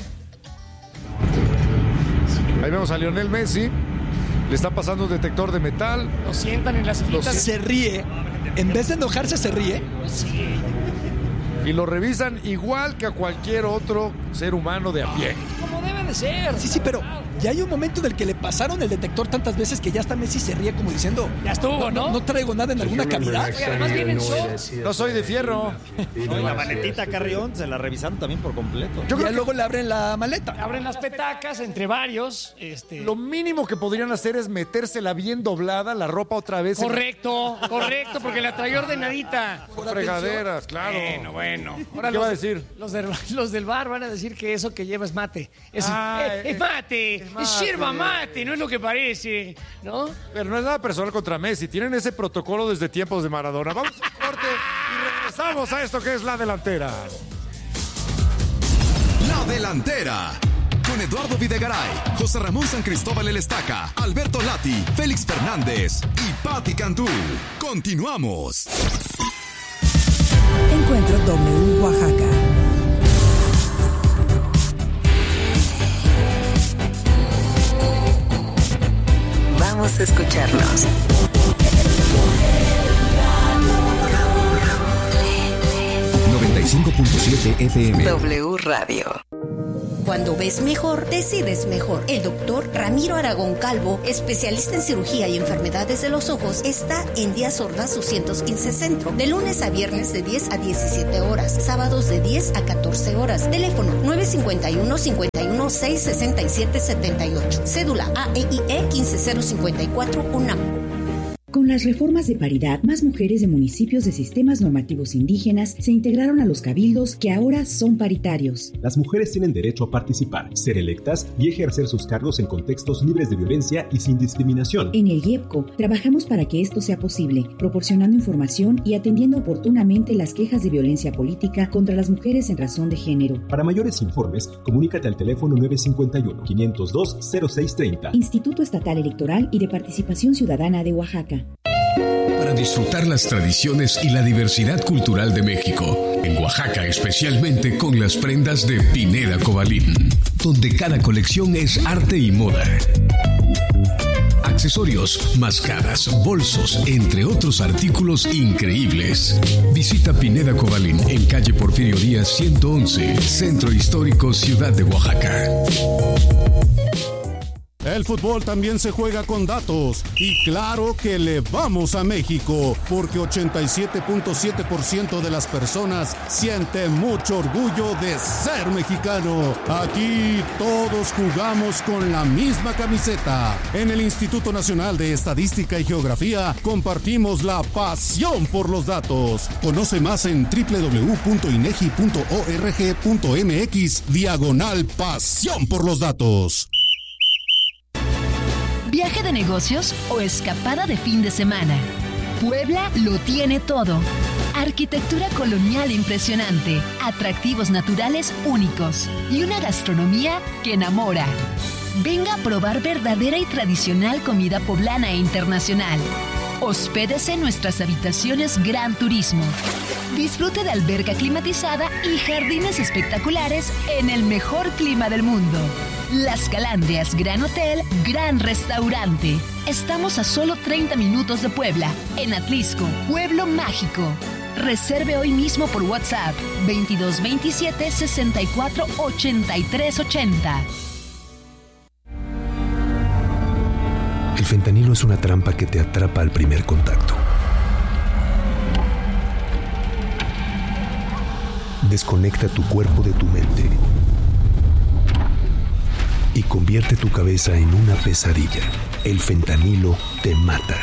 Ahí vemos a Lionel Messi. Le está pasando un detector de metal. Lo sientan en las sillitas. Se ríe. En vez de enojarse, se ríe. Sí. Y lo revisan igual que a cualquier otro ser humano de a pie. Como debe de ser. Sí, sí, pero ya hay un momento en el que le pasaron el detector tantas veces que ya hasta Messi se ríe como diciendo... Ya estuvo, ¿no? No, no traigo nada en alguna cavidad. Y además vienen shorts. No soy de fierro. No, y la maletita Carrión se la revisaron también por completo. Yo creo que luego le abren la maleta. Abren las petacas entre varios. Este... Lo mínimo que podrían hacer es metérsela bien doblada, la ropa otra vez. Correcto, en... correcto, porque la traía ordenadita. Fregaderas, claro. Bueno, bueno. Ahora ¿Qué los, va a decir? Los, de, los del bar van a decir que eso que lleva es mate. Es, ah, es, es mate, es, mate. es yerba mate, no es lo que parece, ¿no? Pero no es nada personal contra Messi. Tienen ese protocolo desde tiempos de Maradona. Vamos a un corte y regresamos. Regresamos a esto que es La Delantera. La Delantera. Con Eduardo Videgaray, José Ramón San Cristóbal El Estaca, Alberto Lati, Félix Fernández y Patti Cantú. Continuamos. Encuentro W Oaxaca. Vamos a escucharnos. noventa y cinco punto siete F M. W Radio. Cuando ves mejor, decides mejor. El doctor Ramiro Aragón Calvo, especialista en cirugía y enfermedades de los ojos, está en Díaz Ordaz doscientos quince Centro, de lunes a viernes de diez a diecisiete horas, sábados de diez a catorce horas. Teléfono nueve cinco uno, cinco uno seis, seis siete siete ocho. Cédula A E I E quince cero cincuenta y cuatro UNAM. Con las reformas de paridad, más mujeres de municipios de sistemas normativos indígenas se integraron a los cabildos que ahora son paritarios. Las mujeres tienen derecho a participar, ser electas y ejercer sus cargos en contextos libres de violencia y sin discriminación. En el IEPCO trabajamos para que esto sea posible, proporcionando información y atendiendo oportunamente las quejas de violencia política contra las mujeres en razón de género. Para mayores informes, comunícate al teléfono nueve cinco uno, cinco cero dos, cero seis tres cero. Instituto Estatal Electoral y de Participación Ciudadana de Oaxaca. Para disfrutar las tradiciones y la diversidad cultural de México, en Oaxaca especialmente con las prendas de Pineda Cobalín, donde cada colección es arte y moda. Accesorios, mascadas, bolsos, entre otros artículos increíbles. Visita Pineda Cobalín en calle Porfirio Díaz ciento once, Centro Histórico, Ciudad de Oaxaca. El fútbol también se juega con datos y claro que le vamos a México porque ochenta y siete punto siete por ciento de las personas sienten mucho orgullo de ser mexicano. Aquí todos jugamos con la misma camiseta. En el Instituto Nacional de Estadística y Geografía compartimos la pasión por los datos. Conoce más en doble u doble u doble u punto inegi punto org punto m x diagonal pasión por los datos. ¿Viaje de negocios o escapada de fin de semana? Puebla lo tiene todo. Arquitectura colonial impresionante, atractivos naturales únicos y una gastronomía que enamora. Venga a probar verdadera y tradicional comida poblana e internacional. Hospédese en nuestras habitaciones Gran Turismo. Disfrute de alberca climatizada y jardines espectaculares en el mejor clima del mundo. Las Calandrias Gran Hotel, Gran Restaurante. Estamos a solo treinta minutos de Puebla, en Atlisco, Pueblo Mágico. Reserve hoy mismo por WhatsApp veintidós veintisiete sesenta y cuatro ochenta y tres ochenta. El fentanilo es una trampa que te atrapa al primer contacto. Desconecta tu cuerpo de tu mente y convierte tu cabeza en una pesadilla. El fentanilo te mata.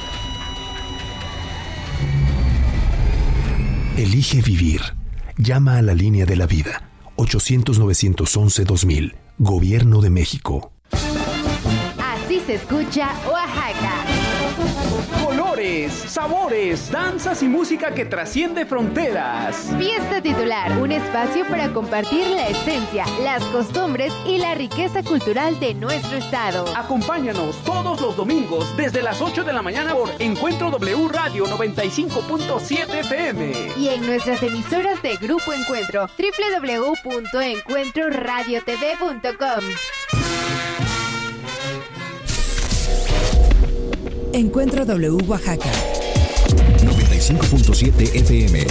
Elige vivir. Llama a la línea de la vida. ochocientos, novecientos once, dos mil. Gobierno de México. Así se escucha Oaxaca. Colores, sabores, danzas y música que trasciende fronteras. Fiesta Titular, un espacio para compartir la esencia, las costumbres y la riqueza cultural de nuestro estado. Acompáñanos todos los domingos desde las ocho de la mañana por Encuentro W Radio noventa y cinco punto siete F M. Y en nuestras emisoras de Grupo Encuentro, doble u doble u doble u punto encuentro radio t v punto com. Encuentro W Oaxaca. noventa y cinco punto siete F M.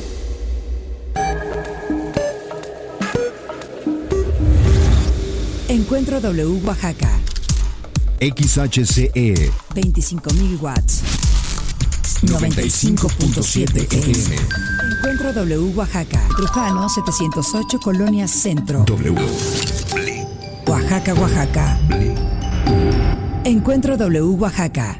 Encuentro W Oaxaca. X H C E. veinticinco mil watts. noventa y cinco punto siete F M. Encuentro W Oaxaca. Trujano setecientos ocho, Colonia Centro. W. Oaxaca, Oaxaca. Encuentro W Oaxaca.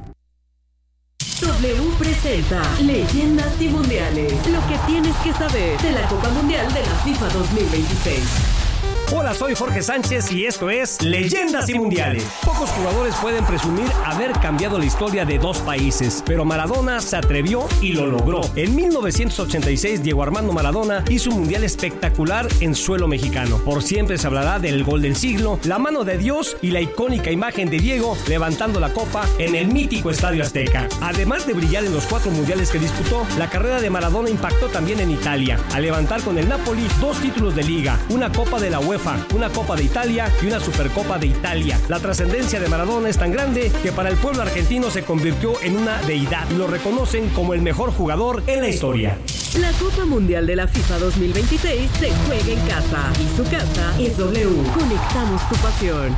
W presenta Leyendas y Mundiales. Lo que tienes que saber de la Copa Mundial de la FIFA dos mil veintiséis. Hola, soy Jorge Sánchez y esto es Leyendas y Mundiales. Pocos jugadores pueden presumir haber cambiado la historia de dos países, pero Maradona se atrevió y lo logró. En mil novecientos ochenta y seis, Diego Armando Maradona hizo un mundial espectacular en suelo mexicano. Por siempre se hablará del gol del siglo, la mano de Dios y la icónica imagen de Diego levantando la copa en el mítico Estadio Azteca. Además de brillar en los cuatro mundiales que disputó, la carrera de Maradona impactó también en Italia, al levantar con el Napoli dos títulos de liga, una Copa de la UEFA, una Copa de Italia y una Supercopa de Italia. La trascendencia de Maradona es tan grande que para el pueblo argentino se convirtió en una deidad y lo reconocen como el mejor jugador en la historia. La Copa Mundial de la FIFA dos mil veintiséis se juega en casa y su casa es W. Conectamos tu pasión.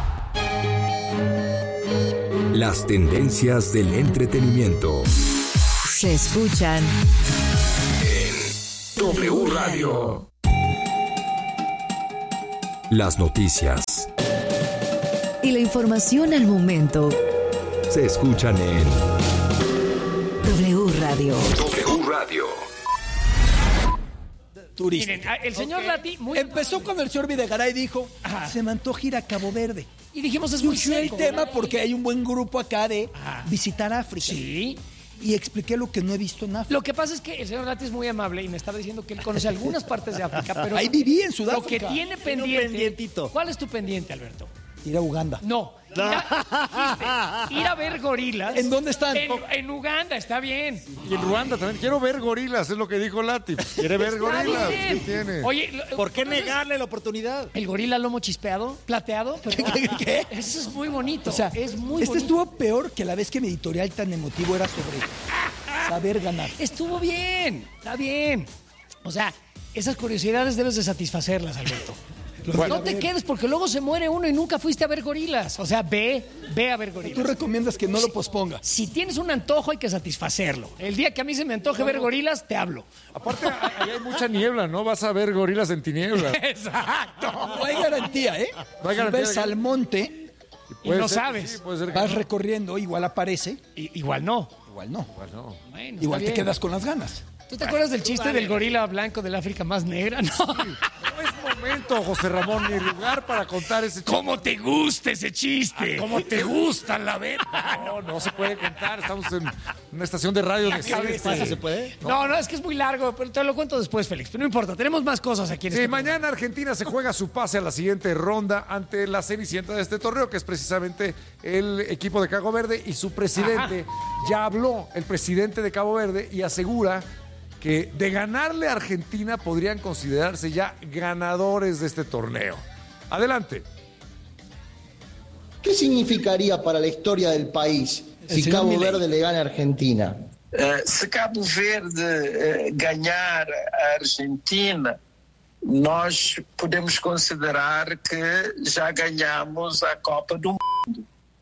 Las tendencias del entretenimiento se escuchan en W Radio. Las noticias y la información al momento se escuchan en W Radio. W Radio. Turista. Miren, el señor Okay. Lati muy empezó con el señor Videgaray y dijo, Ajá. se me antoja ir a Cabo Verde. Y dijimos, es muy Surgió el seco, tema ¿verdad? porque hay un buen grupo acá de Ajá. visitar África. Sí. Y expliqué lo que no he visto en África. Lo que pasa es que el señor Lati es muy amable y me estaba diciendo que él conoce algunas partes de África, pero Ahí viví en lo Sudáfrica. que tiene pendiente. ¿Cuál es tu pendiente, Alberto? Ir a Uganda. No. Ir a, dijiste, ir a ver gorilas. ¿En dónde están? En, en Uganda, está bien. Y en Ruanda también. Quiero ver gorilas, es lo que dijo Lati. Quiere ver Está gorilas. bien. ¿Qué tiene? Oye, lo- ¿Por qué ¿conoces negarle la oportunidad? el gorila lomo chispeado, plateado? ¿Qué, qué, qué? Eso es muy bonito. O sea, es muy este bonito. estuvo peor que la vez que mi editorial tan emotivo era sobre saber ganar. Estuvo bien, está bien. O sea, esas curiosidades debes de satisfacerlas, Alberto. Bueno. No te quedes porque luego se muere uno y nunca fuiste a ver gorilas. O sea, ve, ve a ver Tú gorilas. recomiendas que no lo posponga. Si tienes un antojo hay que satisfacerlo. El día que a mí se me antoje ver gorilas, te hablo. Aparte, ahí hay mucha niebla, ¿no? Vas a ver gorilas en tinieblas. Exacto. No hay garantía, ¿eh? No hay Si garantía ves de- al monte, Y no Puede ser que sabes. sí, puede ser que vas no. recorriendo, igual aparece, I- igual no. igual no. Igual no. Bueno, Igual está te bien. quedas con las ganas. ¿Tú te acuerdas del chiste del gorila blanco del África más negra? No. No es momento, José Ramón, ni lugar para contar ese chiste. ¿Cómo te gusta ese chiste? ¿Cómo te gusta la beta? No, no se puede contar. Estamos en una estación de radio. La de cabeza. ¿Se puede? No, no, es que es muy largo, pero te lo cuento después, Félix. Pero no importa, tenemos más cosas aquí en Sí, este mañana Argentina se juega su pase a la siguiente ronda ante la cenicienta de este torneo, que es precisamente el equipo de Cabo Verde, y su presidente ya habló, el presidente de Cabo Verde, y asegura que de ganarle a Argentina podrían considerarse ya ganadores de este torneo. Adelante. ¿Qué significaría para la historia del país si señor Cabo Milei. Verde le gana a Argentina? Eh, se Cabo Verde eh, ganhar a Argentina, nós podemos considerar que já ganhamos a Copa do Mundo.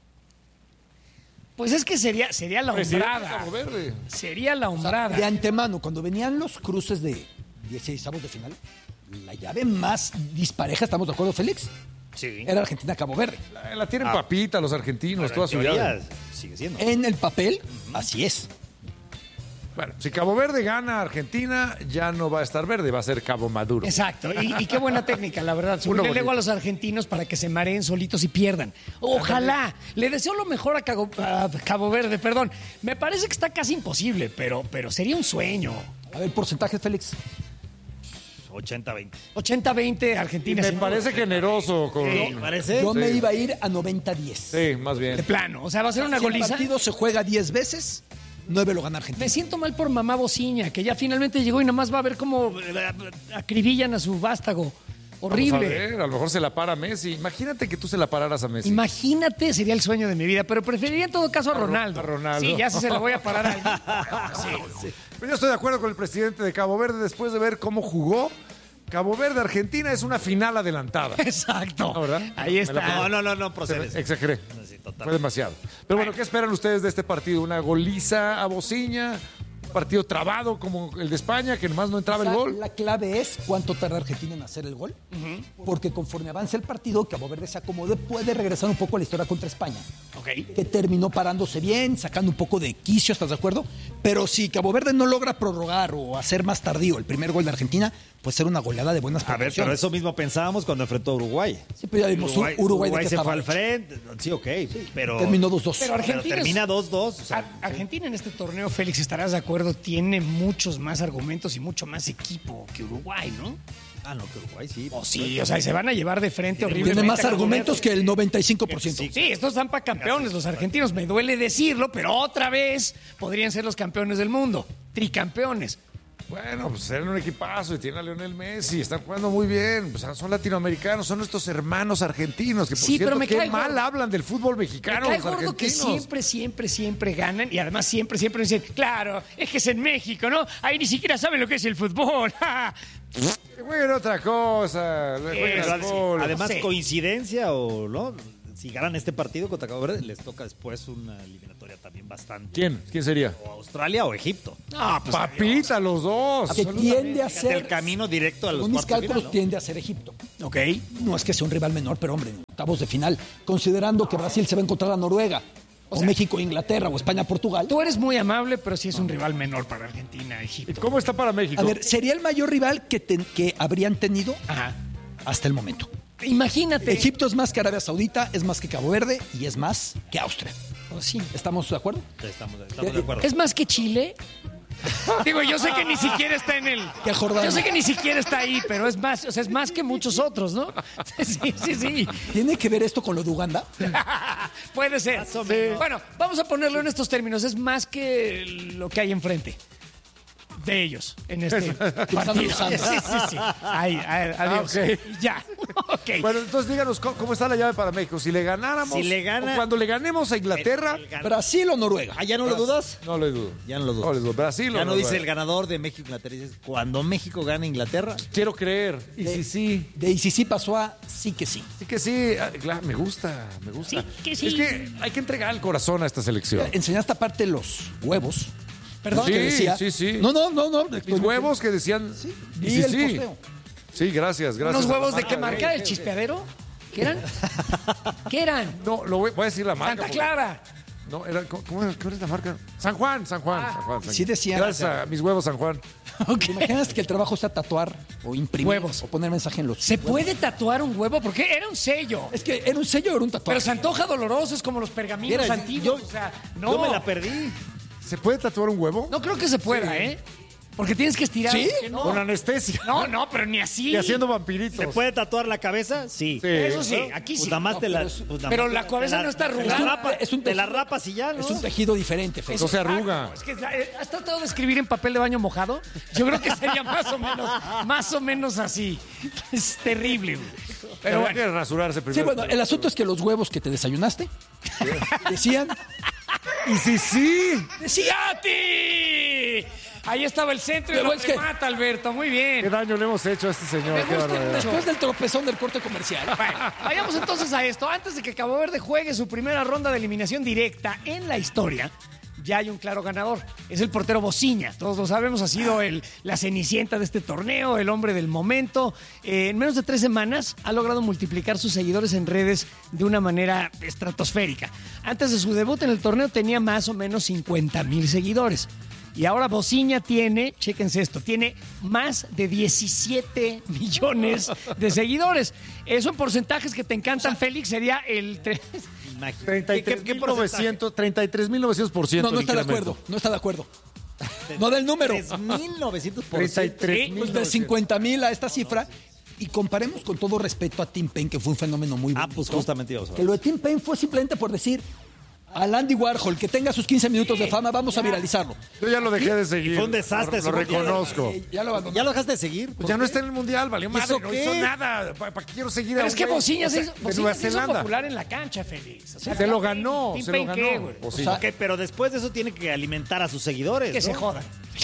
Pues es que sería, sería la Presidente de hombrada. Cabo Verde. Sería la hombrada. De antemano, cuando venían los cruces de dieciseisavos de final, la llave más dispareja, ¿estamos de acuerdo, Félix? Sí. Era Argentina-Cabo Verde. La, la tienen papita los argentinos, toda su vida. Sigue siendo. En el papel, así es. Bueno, si Cabo Verde gana a Argentina, ya no va a estar verde, va a ser Cabo Maduro. Exacto, y, y qué buena técnica, la verdad. Uno Subirle bonito. luego a los argentinos para que se mareen solitos y pierdan. Ojalá. Le deseo lo mejor a Cabo, a Cabo Verde, perdón. Me parece que está casi imposible, pero, pero sería un sueño. A ver, porcentajes, Félix. ochenta veinte. ochenta veinte Y Argentina. me sin parece duda. generoso. Con... Sí, ¿Me parece? Yo Sí. me iba a ir a noventa diez. Sí, más bien. De plano. O sea, va a ser una Si el goliza. partido se juega diez veces, nueve lo gana Argentina. Me siento mal por mamá Bociña, que ya finalmente llegó y nada más va a ver cómo eh, acribillan a su vástago. Vamos Horrible. a ver, a lo mejor se la para Messi. Imagínate que tú se la pararas a Messi. Imagínate, sería el sueño de mi vida, pero preferiría en todo caso a A Ro- Ronaldo. a Ronaldo. Sí, ya si se la voy a parar a alguien. Sí. Pero yo estoy de acuerdo con el presidente de Cabo Verde después de ver cómo jugó. Cabo Verde Argentina es una final adelantada. Exacto. ¿No, verdad? Ahí está. Me la- No, no, no, no Se- procedes. Exageré. Sí, total. Fue demasiado. Pero bueno, ¿qué esperan ustedes de este partido? ¿Una goliza a Bociña? ¿Un partido trabado como el de España, que nomás no entraba O sea, el gol? La clave es cuánto tarda Argentina en hacer el gol. Porque conforme avance el partido, Cabo Verde se acomode, puede regresar un poco a la historia contra España. que terminó parándose bien, sacando un poco de quicio, ¿estás de acuerdo? Pero si Cabo Verde no logra prorrogar o hacer más tardío el primer gol de Argentina, puede ser una goleada de buenas proporciones. A ver, pero eso mismo pensábamos cuando enfrentó a Uruguay. Sí, pero ya vimos Uruguay, Uruguay, Uruguay de se qué fue al estaba frente. Sí, ok, sí, pero... Terminó dos dos. Pero Argentina, pero termina dos dos. O sea, Ar- Argentina en este torneo, Félix, estarás de acuerdo, tiene muchos más argumentos y mucho más equipo que Uruguay, ¿no? Ah, no, que Uruguay sí. O sí, o sea, se van a llevar de frente horriblemente. Tiene más a Cabo argumentos Verde. que el noventa y cinco por ciento. Sí, estos están para campeones, los argentinos. Me duele decirlo, pero otra vez podrían ser los campeones del mundo. Tricampeones. Bueno, pues eran un equipazo y tiene a Lionel Messi, están jugando muy bien, pues son latinoamericanos, son nuestros hermanos argentinos, que por Sí, cierto, pero me qué cae mal gordo. hablan del fútbol mexicano Me cae los gordo que argentinos. siempre, siempre, siempre ganan y además siempre, siempre dicen, claro, es que es en México, ¿no? Ahí ni siquiera saben lo que es el fútbol. Jueguen otra cosa, jueguen Pero al fútbol. además, Sí. coincidencia o no, si ganan este partido contra Cabo Verde, les toca después una eliminatoria también bastante. ¿Quién? ¿Quién sería? O Australia o Egipto. No, pues Papita, los dos. Que tiende a Fíjate, el ser, camino directo a los según mis cuartos de cálculos, final, ¿no? tiende a ser Egipto. ok. No es que sea un rival menor, pero hombre, en octavos de final, considerando que Brasil se va a encontrar a Noruega, o, sea, México, Inglaterra, o España, Portugal. Tú eres muy amable, pero sí es un rival menor para Argentina, ¿Y Egipto. cómo está para México? A ver, sería el mayor rival que, ten- que habrían tenido Ajá. hasta el momento. Imagínate. Egipto es más que Arabia Saudita, es más que Cabo Verde y es más que Austria. Oh, sí. ¿Estamos de acuerdo? Sí, Estamos, estamos de acuerdo. Es más que Chile. Digo, yo sé que ni siquiera está en el. Que Jordania. Yo sé que ni siquiera está ahí, pero es más, o sea, es más que muchos otros, ¿no? Sí, sí, sí. ¿Tiene que ver esto con lo de Uganda? Puede ser. Bueno, vamos a ponerlo en estos términos. Es más que lo que hay enfrente de ellos en este partido. Sí, sí, sí. Ahí, ahí, adiós. Ah, ok. Ya. Ok. Bueno, entonces díganos cómo, cómo está la llave para México. Si le ganáramos, Si le gana- o cuando le ganemos a Inglaterra, El- el gan- ¿Brasil o Noruega? Ah, ¿ya no lo dudas? no le dudo. Ya no lo dudo. No le dudo. Brasil o Ya no Noruega. dice el ganador de México Inglaterra, dices, cuando México gane Inglaterra, Quiero creer. Y sí, sí. De y si sí pasó a sí que sí. Sí que sí. Ah, claro, me gusta, me gusta. Sí que sí. Es que hay que entregar el corazón a esta selección. Enseñaste aparte los huevos. Perdón, Sí, que decía. sí, sí. No, no, no, no. Mis huevos que decían. Sí, y y sí, el sí. posteo. Sí, gracias, gracias. ¿Unos a la huevos de marca qué marca? ¿El chispeadero? ¿Qué eran? ¿Qué eran? No, lo voy, voy a decir la marca. Santa porque- Clara. No, era, ¿cómo, cómo era, ¿cuál es la marca? San Juan, San Juan. Ah, San Juan San- sí decían, Gracias o sea, a mis huevos, San Juan. ¿Te imaginas que el trabajo sea tatuar o imprimir Huevos. o poner mensaje en los ¿Se huevos? puede tatuar un huevo? Porque era un sello. Es que era un sello o era un tatuaje. Pero se antoja doloroso, es como los pergaminos Mira, antiguos. yo- o sea, no. yo me la perdí. ¿Se puede tatuar un huevo? No creo que se pueda, ¿eh? Porque tienes que estirar. ¿Sí? que no. Con anestesia. No, no, pero ni así. Y haciendo vampiritos. ¿Se puede tatuar la cabeza? Sí. Sí. Eso sí, aquí Pues sí. nada más No, te la, pero es- pues nada pero más la te cabeza no está te la arrugada. rapa- Es un te la tejido. rapas y ya, ¿no? Es un tejido diferente, Fede. No se arruga. Es que, eh, ¿has tratado de escribir en papel de baño mojado? Yo creo que sería más o menos, más o menos así. Es terrible, güey. Pero Pero hay bueno. que rasurarse Sí, primero. bueno, el asunto es que los huevos que te desayunaste decían Y sí, sí. ¡Sí, a ti! Ahí estaba el centro y Pero lo es que- remata, Alberto. Muy Qué bien. daño le hemos hecho a este señor. Me Qué gusta barbaridad. mucho. después del tropezón del corte comercial. Bueno, vayamos entonces a esto. Antes de que Cabo Verde juegue su primera ronda de eliminación directa en la historia, ya hay un claro ganador. Es el portero Bociña. Todos lo sabemos, ha sido el, la cenicienta de este torneo, el hombre del momento. Eh, en menos de tres semanas ha logrado multiplicar sus seguidores en redes de una manera estratosférica. Antes de su debut en el torneo tenía más o menos cincuenta mil seguidores. Y ahora Bociña tiene, chéquense esto, tiene más de diecisiete millones de seguidores. Eso en porcentajes que te encantan, Félix, sería el... tre- treinta y tres mil novecientos por ciento. No, no está de acuerdo. No está de acuerdo. No del número. tres mil novecientos por treinta y ciento. tres Sí, mil pues de cincuenta mil a esta cifra. Y comparemos con todo respeto a Tim Payne, que fue un fenómeno muy bueno. Ah, pues justamente íbamos a Que ver. lo de Tim Payne fue simplemente por decir al Andy Warhol que tenga sus quince minutos de fama, vamos a viralizarlo. Yo ya lo dejé de seguir. fue un desastre Lo, su lo mundial. reconozco. Eh, ya lo abandonó. ¿Ya lo dejaste de seguir? Pues ya no está en el mundial, valió madre. eso No qué? hizo nada. ¿Para, para qué quiero seguir a Pero un es que güey? Bociña O sea, se hizo, de Bociña Nueva se hizo Zelanda. popular en la cancha, Félix. O sea, Se lo ganó, ¿Tim se lo Payne ganó. qué, güey? O sí. O sea, ok, pero después de eso tiene que alimentar a sus seguidores. Que ¿no? se jodan.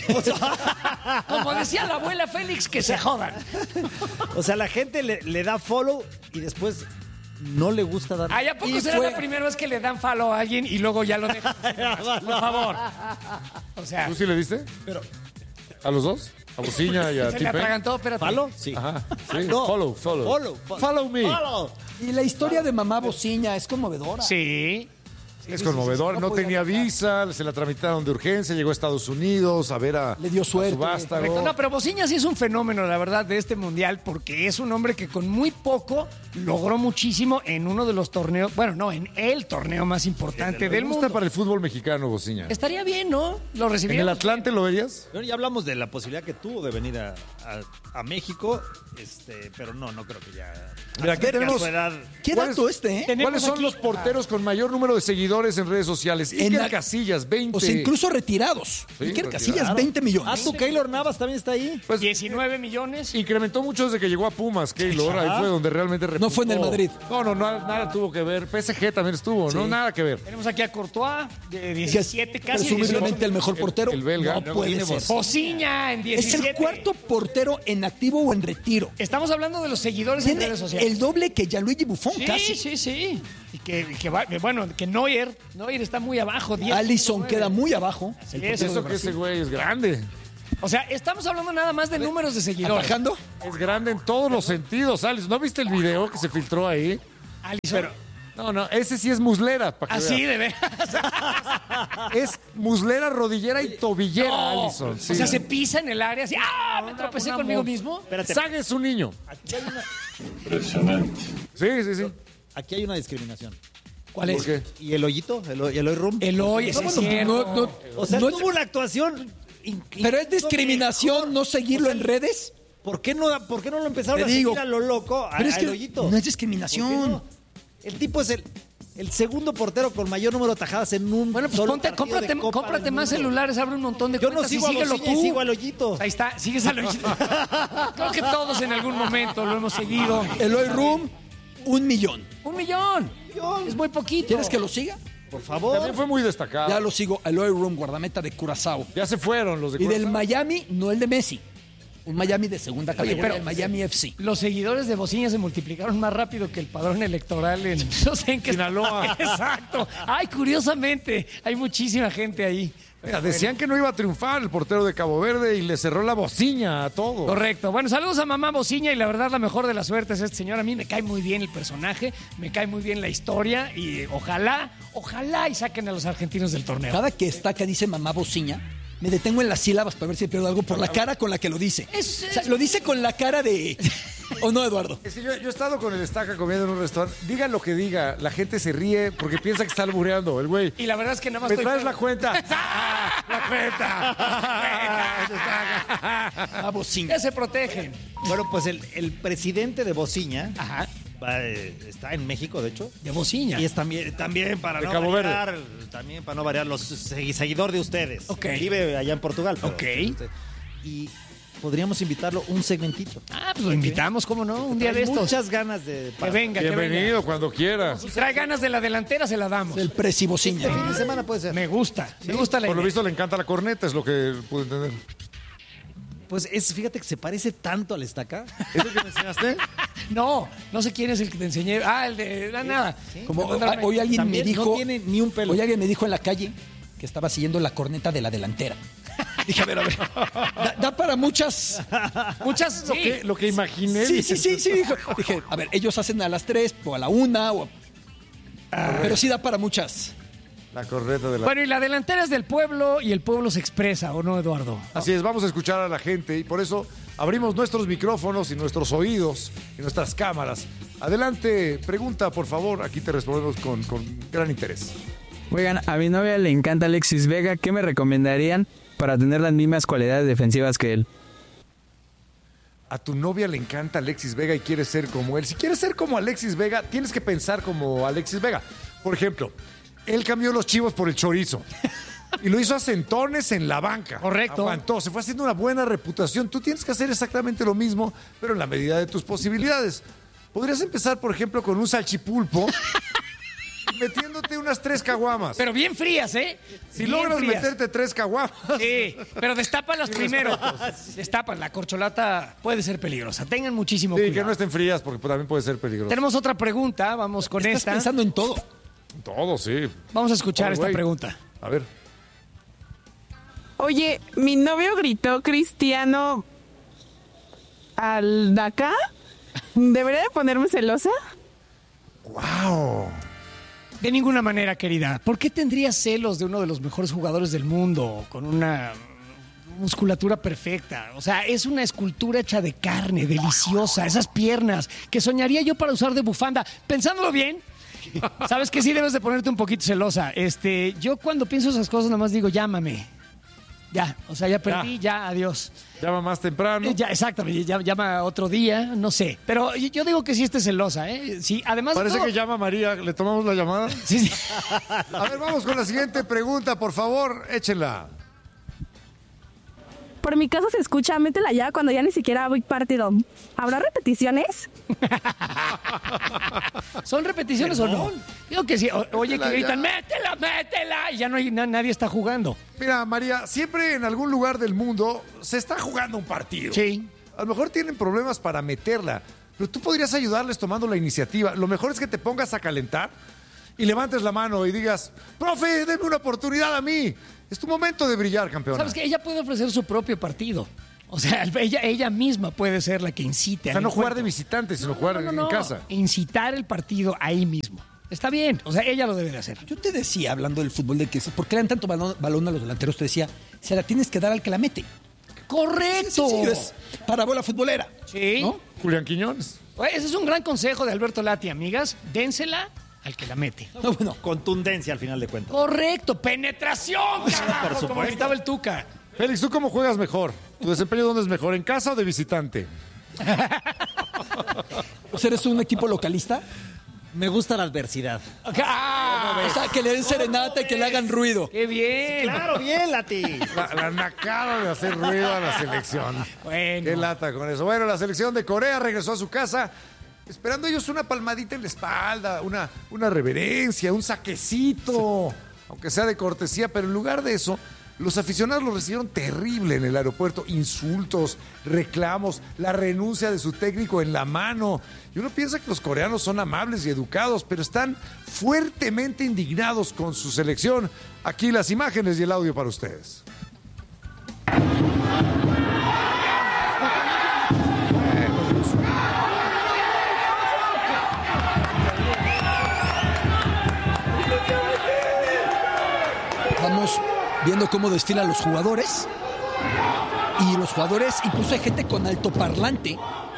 Como decía la abuela Félix, que se jodan. O sea, la gente le, le da follow y después no le gusta dar. ¿Ay, a poco Y será fue- la primera vez que le dan follow a alguien y luego ya lo dejan? Por favor. O sea, ¿Tú sí le diste? Pero, ¿A los dos? ¿A Bociña y a se le Tim Payne? atragantó, espérate. ¿Follow? Sí. Ajá. Sí. No. Follow, follow. Follow, follow. Follow me. Follow. Y la historia de mamá Bociña es conmovedora. Sí. Es sí, conmovedor, sí, sí, no, no tenía podía visa, se la tramitaron de urgencia, llegó a Estados Unidos a ver a, Le dio suerte. a su vástago. Correcto. No, pero Bociña sí es un fenómeno, la verdad, de este mundial, porque es un hombre que con muy poco logró muchísimo en uno de los torneos, bueno, no, en el torneo más importante Me del gusta mundo. para el fútbol mexicano, Bociña. Estaría bien, ¿no? Lo ¿En recibiría. el Atlante lo verías? Bueno, ya hablamos de la posibilidad que tuvo de venir a, a- a México, este, pero no, no creo que ya. Mira, aquí acerque a tenemos- su edad. ¿Qué ¿Cuáles- dato este, eh? ¿Cuáles son aquí- los porteros con mayor número de seguidores en redes sociales? En Iker la- Casillas, veinte. O sea, incluso retirados. Sí, Iker retirado. Casillas, veinte millones. Ah, tu Keylor Navas también está ahí. Pues, diecinueve millones. incrementó mucho desde que llegó a Pumas, Keylor. Ahí fue donde realmente No fue en el repuntó. Madrid. No, no, no, nada tuvo que ver. P S G también estuvo, ¿no? Sí. Nada que ver. Tenemos aquí a Courtois, de Que es diecisiete, casi presumiblemente dieciocho. el mejor portero. el belga. No Luego puede tiene ser. Bociña en Es diecisiete. el cuarto portero en activo o en retiro. Estamos hablando de los seguidores en Tiene redes sociales. el doble que Gianluigi Buffon, Sí, casi. sí, sí. Y que, y que va- bueno, que Neuer, Neuer está muy abajo. diez punto Alisson nueve. queda muy abajo. Sí, el eso portero de Eso que Brasil. ese güey es grande. O sea, estamos hablando nada más de números de seguidores. ¿Atajando? Es grande en todos los sentidos, Alex. ¿No viste el video que se filtró ahí? Alisson. No, no, ese sí es muslera. Para que Así veas. de veras. Es muslera, rodillera y tobillera, No. Alisson. sí. O sea, se pisa en el área así. ¡Ah! Me tropecé una conmigo mo- mismo. Espérate. Saga es un niño. Aquí hay una, Sí, sí, sí. aquí hay una discriminación. ¿Cuál ¿Por es? qué? ¿Y el hoyito? ¿El, el hoy room? Eloy, ese No, es bueno, cierto. no, no, O sea, no tuvo una actuación. in- Pero es incluso discriminación mejor. no seguirlo O sea, en redes. ¿Por qué no, por qué no lo empezaron Te a digo, seguir a lo loco a, Pero es a que el hoyito? no es ¿Por qué discriminación. no? El tipo es el, el segundo portero con mayor número de tajadas en un Bueno, pues solo ponte, partido cómprate, de Copa cómprate del más Mundo. celulares, abre un montón de Yo no cuentas sigo a y síguelo Bociña y tú. sigo al hoyito. Ahí está, sigues al hoyito. Creo que todos en algún momento lo hemos seguido. Eloy Room, un millón. Un millón. Es muy poquito. ¿Quieres que lo siga? Por favor. También fue muy destacado. Ya lo sigo. Eloy Room, guardameta de Curazao. Ya se fueron los de Y del Curazao. Miami, no el de Messi. Un Miami de segunda categoría, pero- el Miami F C. Los seguidores de Bociña se multiplicaron más rápido que el padrón electoral en, no sé en qué Sinaloa. Exacto. Ay, curiosamente, hay muchísima gente ahí. Mira, decían que no iba a triunfar el portero de Cabo Verde y le cerró la bociña a todo. Correcto. Bueno, saludos a mamá Bociña y la verdad la mejor de las suertes este señor. A mí me cae muy bien el personaje, me cae muy bien la historia y ojalá, ojalá y saquen a los argentinos del torneo. Cada que está que dice mamá Bociña, me detengo en las sílabas para ver si pierdo algo por la cara con la que lo dice. Es- O sea, lo dice con la cara de... ¿O no, Eduardo? Es que yo, yo he estado con el Estaca comiendo en un restaurante. Diga lo que diga, la gente se ríe porque piensa que está albureando el güey. Y la verdad es que nada más ¿Me estoy- traes la cuenta? ¡Ah, la cuenta! A Bociña. Ya se protegen. Bueno, pues el, el presidente de Bociña Ajá. va, eh, está en México, de hecho. De Bociña. Y es también, también para De no Cabo variar, también para no variar, los segui- seguidor de ustedes. Ok. Vive allá en Portugal. pero- Ok. Y podríamos invitarlo un segmentito. Ah, pues lo invitamos, ¿cómo no? Un día de Trae estos. Muchas ganas de... Que venga, que Bienvenido venga. cuando quiera. Si trae ganas de la delantera, se la damos. El presi Bociña. Este fin de semana puede ser. Me gusta, me gusta la Por lo idea. visto le encanta la corneta, es lo que pude entender. Pues es, fíjate que se parece tanto al Estaca. ¿Es lo que me enseñaste? No, no sé quién es el que te enseñé. Ah, el de la nada. Como Te mandaron- hoy alguien me También dijo... no tiene ni un pelo. Hoy alguien me dijo en la calle que estaba siguiendo la corneta de la delantera. Dije, a ver, a ver. Da, da para muchas... Muchas, Lo, sí. que, lo que imaginé. Sí, sí, sí, sí. Dijo. Dije, a ver, ellos hacen a las tres o a la una. O... Pero sí da para muchas. La corneta de la... Bueno, y la delantera es del pueblo y el pueblo se expresa, ¿o no, Eduardo? Así es, vamos a escuchar a la gente y por eso abrimos nuestros micrófonos y nuestros oídos y nuestras cámaras. Adelante, pregunta, por favor. Aquí te respondemos con, con gran interés. Oigan, a mi novia le encanta Alexis Vega. ¿Qué me recomendarían para tener las mismas cualidades defensivas que él? A tu novia le encanta Alexis Vega y quieres ser como él. Si quieres ser como Alexis Vega, tienes que pensar como Alexis Vega. Por ejemplo, él cambió los chivos por el chorizo. Y lo hizo a centones en la banca. Correcto. Aguantó, se fue haciendo una buena reputación. Tú tienes que hacer exactamente lo mismo, pero en la medida de tus posibilidades. Podrías empezar, por ejemplo, con un salchipulpo y metiéndote unas tres caguamas. Pero bien frías, ¿eh? Si Bien logras frías. meterte tres caguamas. Sí, pero destápalas Sí, primero. respetos. Destapas, la corcholata puede ser peligrosa. Tengan muchísimo Sí, cuidado. que no estén frías porque también puede ser peligroso. Tenemos otra pregunta, vamos con Estás esta. pensando en todo. Todo, sí. Vamos a escuchar Oye, esta güey. pregunta. A ver. Oye, mi novio gritó Cristiano al Dakar. ¿Debería de ponerme celosa? ¡Wow! De ninguna manera, querida. ¿Por qué tendrías celos de uno de los mejores jugadores del mundo con una musculatura perfecta? O sea, es una escultura hecha de carne, deliciosa. Esas piernas que soñaría yo para usar de bufanda. Pensándolo bien, sabes que sí debes de ponerte un poquito celosa. Este, yo cuando pienso esas cosas nada más digo, llámame. Ya, o sea, ya perdí, ya, ya adiós. Llama más temprano. Eh, ya, exactamente, ya, llama otro día, no sé. Pero yo, yo digo que sí esté celosa, ¿eh? Sí, además. Parece todo... que llama María, ¿le tomamos la llamada? Sí, sí. A ver, vamos con la siguiente pregunta, por favor, échenla. Por mi caso se escucha, métela ya cuando ya ni siquiera voy partido. ¿Habrá repeticiones? ¿Son repeticiones ¿Perdón? o no? Digo que sí. O, oye, métela que gritan, ya. métela, métela. Y ya no hay, na, nadie está jugando. Mira, María, siempre en algún lugar del mundo se está jugando un partido. Sí. A lo mejor tienen problemas para meterla, pero tú podrías ayudarles tomando la iniciativa. Lo mejor es que te pongas a calentar y levantes la mano y digas, profe, denme una oportunidad a mí. Es tu momento de brillar, campeona. Sabes que ella puede ofrecer su propio partido. O sea, ella, ella misma puede ser la que incite. O sea, no jugar de visitante, sino no, jugar no, no, no. en casa. Incitar el partido ahí mismo. Está bien, o sea, ella lo debe de hacer. Yo te decía, hablando del fútbol, de que ¿por qué le dan tanto balón, balón a los delanteros? Te decía, se la tienes que dar al que la mete. ¡Correcto! Sí, sí, sí, es parábola futbolera. Sí. ¿No? Julián Quiñones. Ese es un gran consejo de Alberto Lati, amigas. Dénsela al que la mete. No, bueno, contundencia al final de cuentas. Correcto, penetración, carajo, por como gritaba el Tuca. Félix, ¿tú cómo juegas mejor? ¿Tu desempeño dónde es mejor, en casa o de visitante? ¿O sea, eres un equipo localista? Me gusta la adversidad. Ah, o sea, que le den serenata y que le hagan ruido. ¡Qué bien! Sí, claro, bien, Lati. La, la nacada de hacer ruido a la selección. Bueno. Qué lata con eso. Bueno, la selección de Corea regresó a su casa esperando ellos una palmadita en la espalda, una, una reverencia, un saquecito, sí. aunque sea de cortesía, pero en lugar de eso, los aficionados lo recibieron terrible en el aeropuerto, insultos, reclamos, la renuncia de su técnico en la mano. Y uno piensa que los coreanos son amables y educados, pero están fuertemente indignados con su selección. Aquí las imágenes y el audio para ustedes. Vamos viendo cómo desfilan los jugadores. Y los jugadores, incluso hay gente con altoparlante.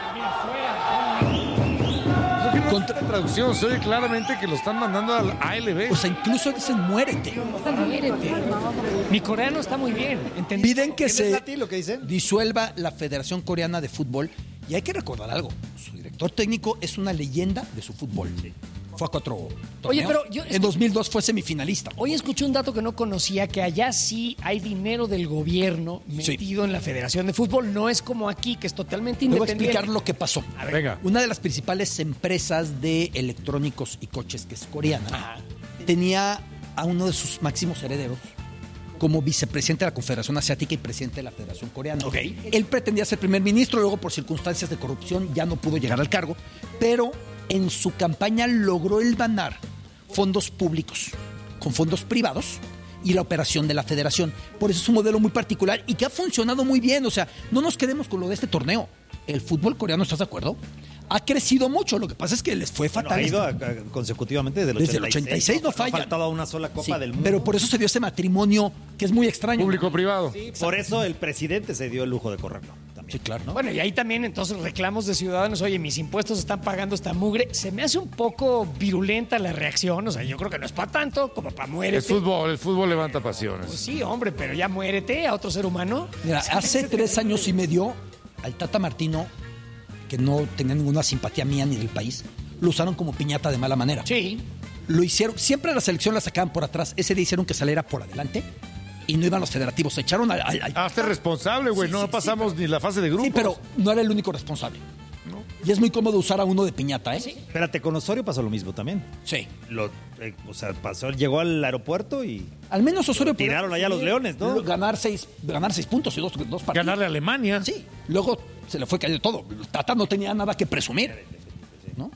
Contra traducción, se oye claramente que lo están mandando al A L B. O sea, incluso dicen muérete. Muérete. Mi coreano está muy bien. ¿Entendí? Piden que se lo que dicen? disuelva la Federación Coreana de Fútbol. Y hay que recordar algo. Su director técnico es una leyenda de su fútbol. Fue a cuatro torneos. Oye, pero yo en dos mil dos fue semifinalista. Hoy escuché un dato que no conocía, que allá sí hay dinero del gobierno metido sí. en la Federación de Fútbol. No es como aquí, que es totalmente independiente. Te voy a explicar lo que pasó. A ver. Venga. Una de las principales empresas de electrónicos y coches, que es coreana, Ajá. tenía a uno de sus máximos herederos como vicepresidente de la Confederación Asiática y presidente de la Federación Coreana. Okay. Él pretendía ser primer ministro, luego por circunstancias de corrupción ya no pudo llegar al cargo, pero en su campaña logró hilvanar fondos públicos con fondos privados y la operación de la federación. Por eso es un modelo muy particular y que ha funcionado muy bien. O sea, no nos quedemos con lo de este torneo. El fútbol coreano, ¿estás de acuerdo? Ha crecido mucho, lo que pasa es que les fue fatal. Bueno, ha ido a, a, consecutivamente desde el desde el ochenta y seis, no, no falla. No ha faltado una sola Copa sí, del Mundo. Pero por eso se dio ese matrimonio que es muy extraño. Público-privado. Sí, por eso el presidente se dio el lujo de correrlo. También, sí, claro. ¿no? Bueno, y ahí también entonces reclamos de ciudadanos. Oye, mis impuestos están pagando esta mugre. Se me hace un poco virulenta la reacción. O sea, yo creo que no es para tanto como para muérete. El fútbol, el fútbol levanta pasiones. Pues sí, hombre, pero ya muérete a otro ser humano. Mira, hace tres años y medio al Tata Martino, que no tenía ninguna simpatía mía ni del país, lo usaron como piñata de mala manera. Sí. Lo hicieron, siempre a la selección la sacaban por atrás. Ese día hicieron que saliera por adelante y no iban los federativos. Se echaron al... al, al... Hazte responsable, güey. Sí, no sí, pasamos sí, pero... ni la fase de grupos. Sí, pero no era el único responsable. No. Y es muy cómodo usar a uno de piñata, ¿eh? Sí. Espérate, con Osorio pasó lo mismo también. Sí. Lo, eh, o sea, pasó, llegó al aeropuerto y... Al menos Osorio... Tiraron allá a los Leones, ¿no? Ganar seis, ganar seis puntos y dos, dos partidos. Ganarle a Alemania. Sí. Luego se le fue cayendo todo. Tata no tenía nada que presumir, ¿no?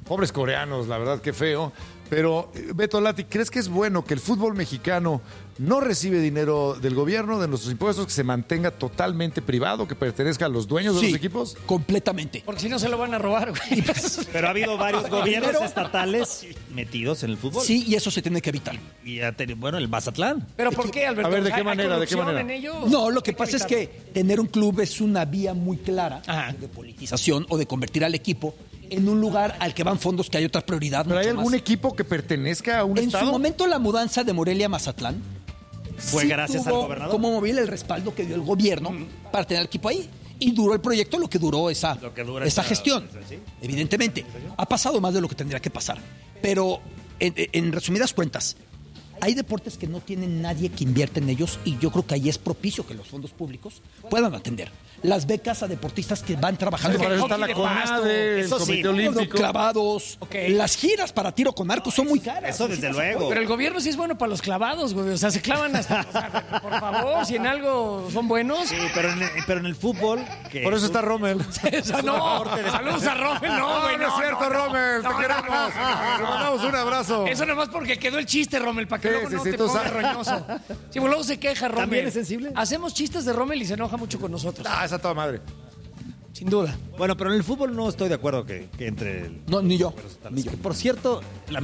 Pobres coreanos, la verdad, qué feo. Pero, Beto Lati, ¿crees que es bueno que el fútbol mexicano no recibe dinero del gobierno, de nuestros impuestos, que se mantenga totalmente privado, que pertenezca a los dueños de Sí, los equipos? Completamente. Porque si no se lo van a robar, güey. Pero ha habido varios gobiernos Primero- estatales metidos en el fútbol. Sí, y eso se tiene que evitar. Y ya te- bueno, el Mazatlán. ¿Pero por qué, Alberto? A ver, ¿de O sea, qué ¿hay manera, de qué corrupción manera? en ellos? No, lo que Hay pasa es evitarlo. que tener un club es una vía muy clara de politización o de convertir al equipo en un lugar al que van fondos que hay otras prioridades. ¿Pero hay algún equipo que pertenezca a un En estado? su momento la mudanza de Morelia a Mazatlán Fue sí gracias al tuvo gobernador. como móvil el respaldo que dio el gobierno para tener el equipo ahí. Y duró el proyecto lo que duró esa, Lo que dura esa esa- gestión. ¿sí? Evidentemente. Ha pasado más de lo que tendría que pasar. Pero, en, en resumidas cuentas, hay deportes que no tienen nadie que invierte en ellos y yo creo que ahí es propicio que los fondos públicos puedan atender. Las becas a deportistas que van trabajando. Para eso está la CONADE, el Eso sí, Comité Olímpico. clavados. Las giras para tiro con arco son muy caras. Eso desde luego. Pero el gobierno sí es bueno para los clavados, güey. O sea, se clavan hasta... o sea, por favor, si en algo son buenos... Sí, pero en el, pero en el fútbol... que Por eso está Rommel. Esa no. Saludos a Rommel. No, güey, no, es cierto, Rommel. Te no, queremos. no. Te mandamos un abrazo. Eso nomás porque quedó el chiste, Rommel, para que Sí, luego sí, no sí, te tú pongas sabes. roñoso. Sí, pues luego se queja, Rommel. ¿También es sensible? Hacemos chistes de Rommel y se enoja mucho con nosotros. Ah, esa toda madre. Sin duda. Bueno, pero en el fútbol no estoy de acuerdo que, que entre... El, No, ni yo. Ni yo. Por cierto, la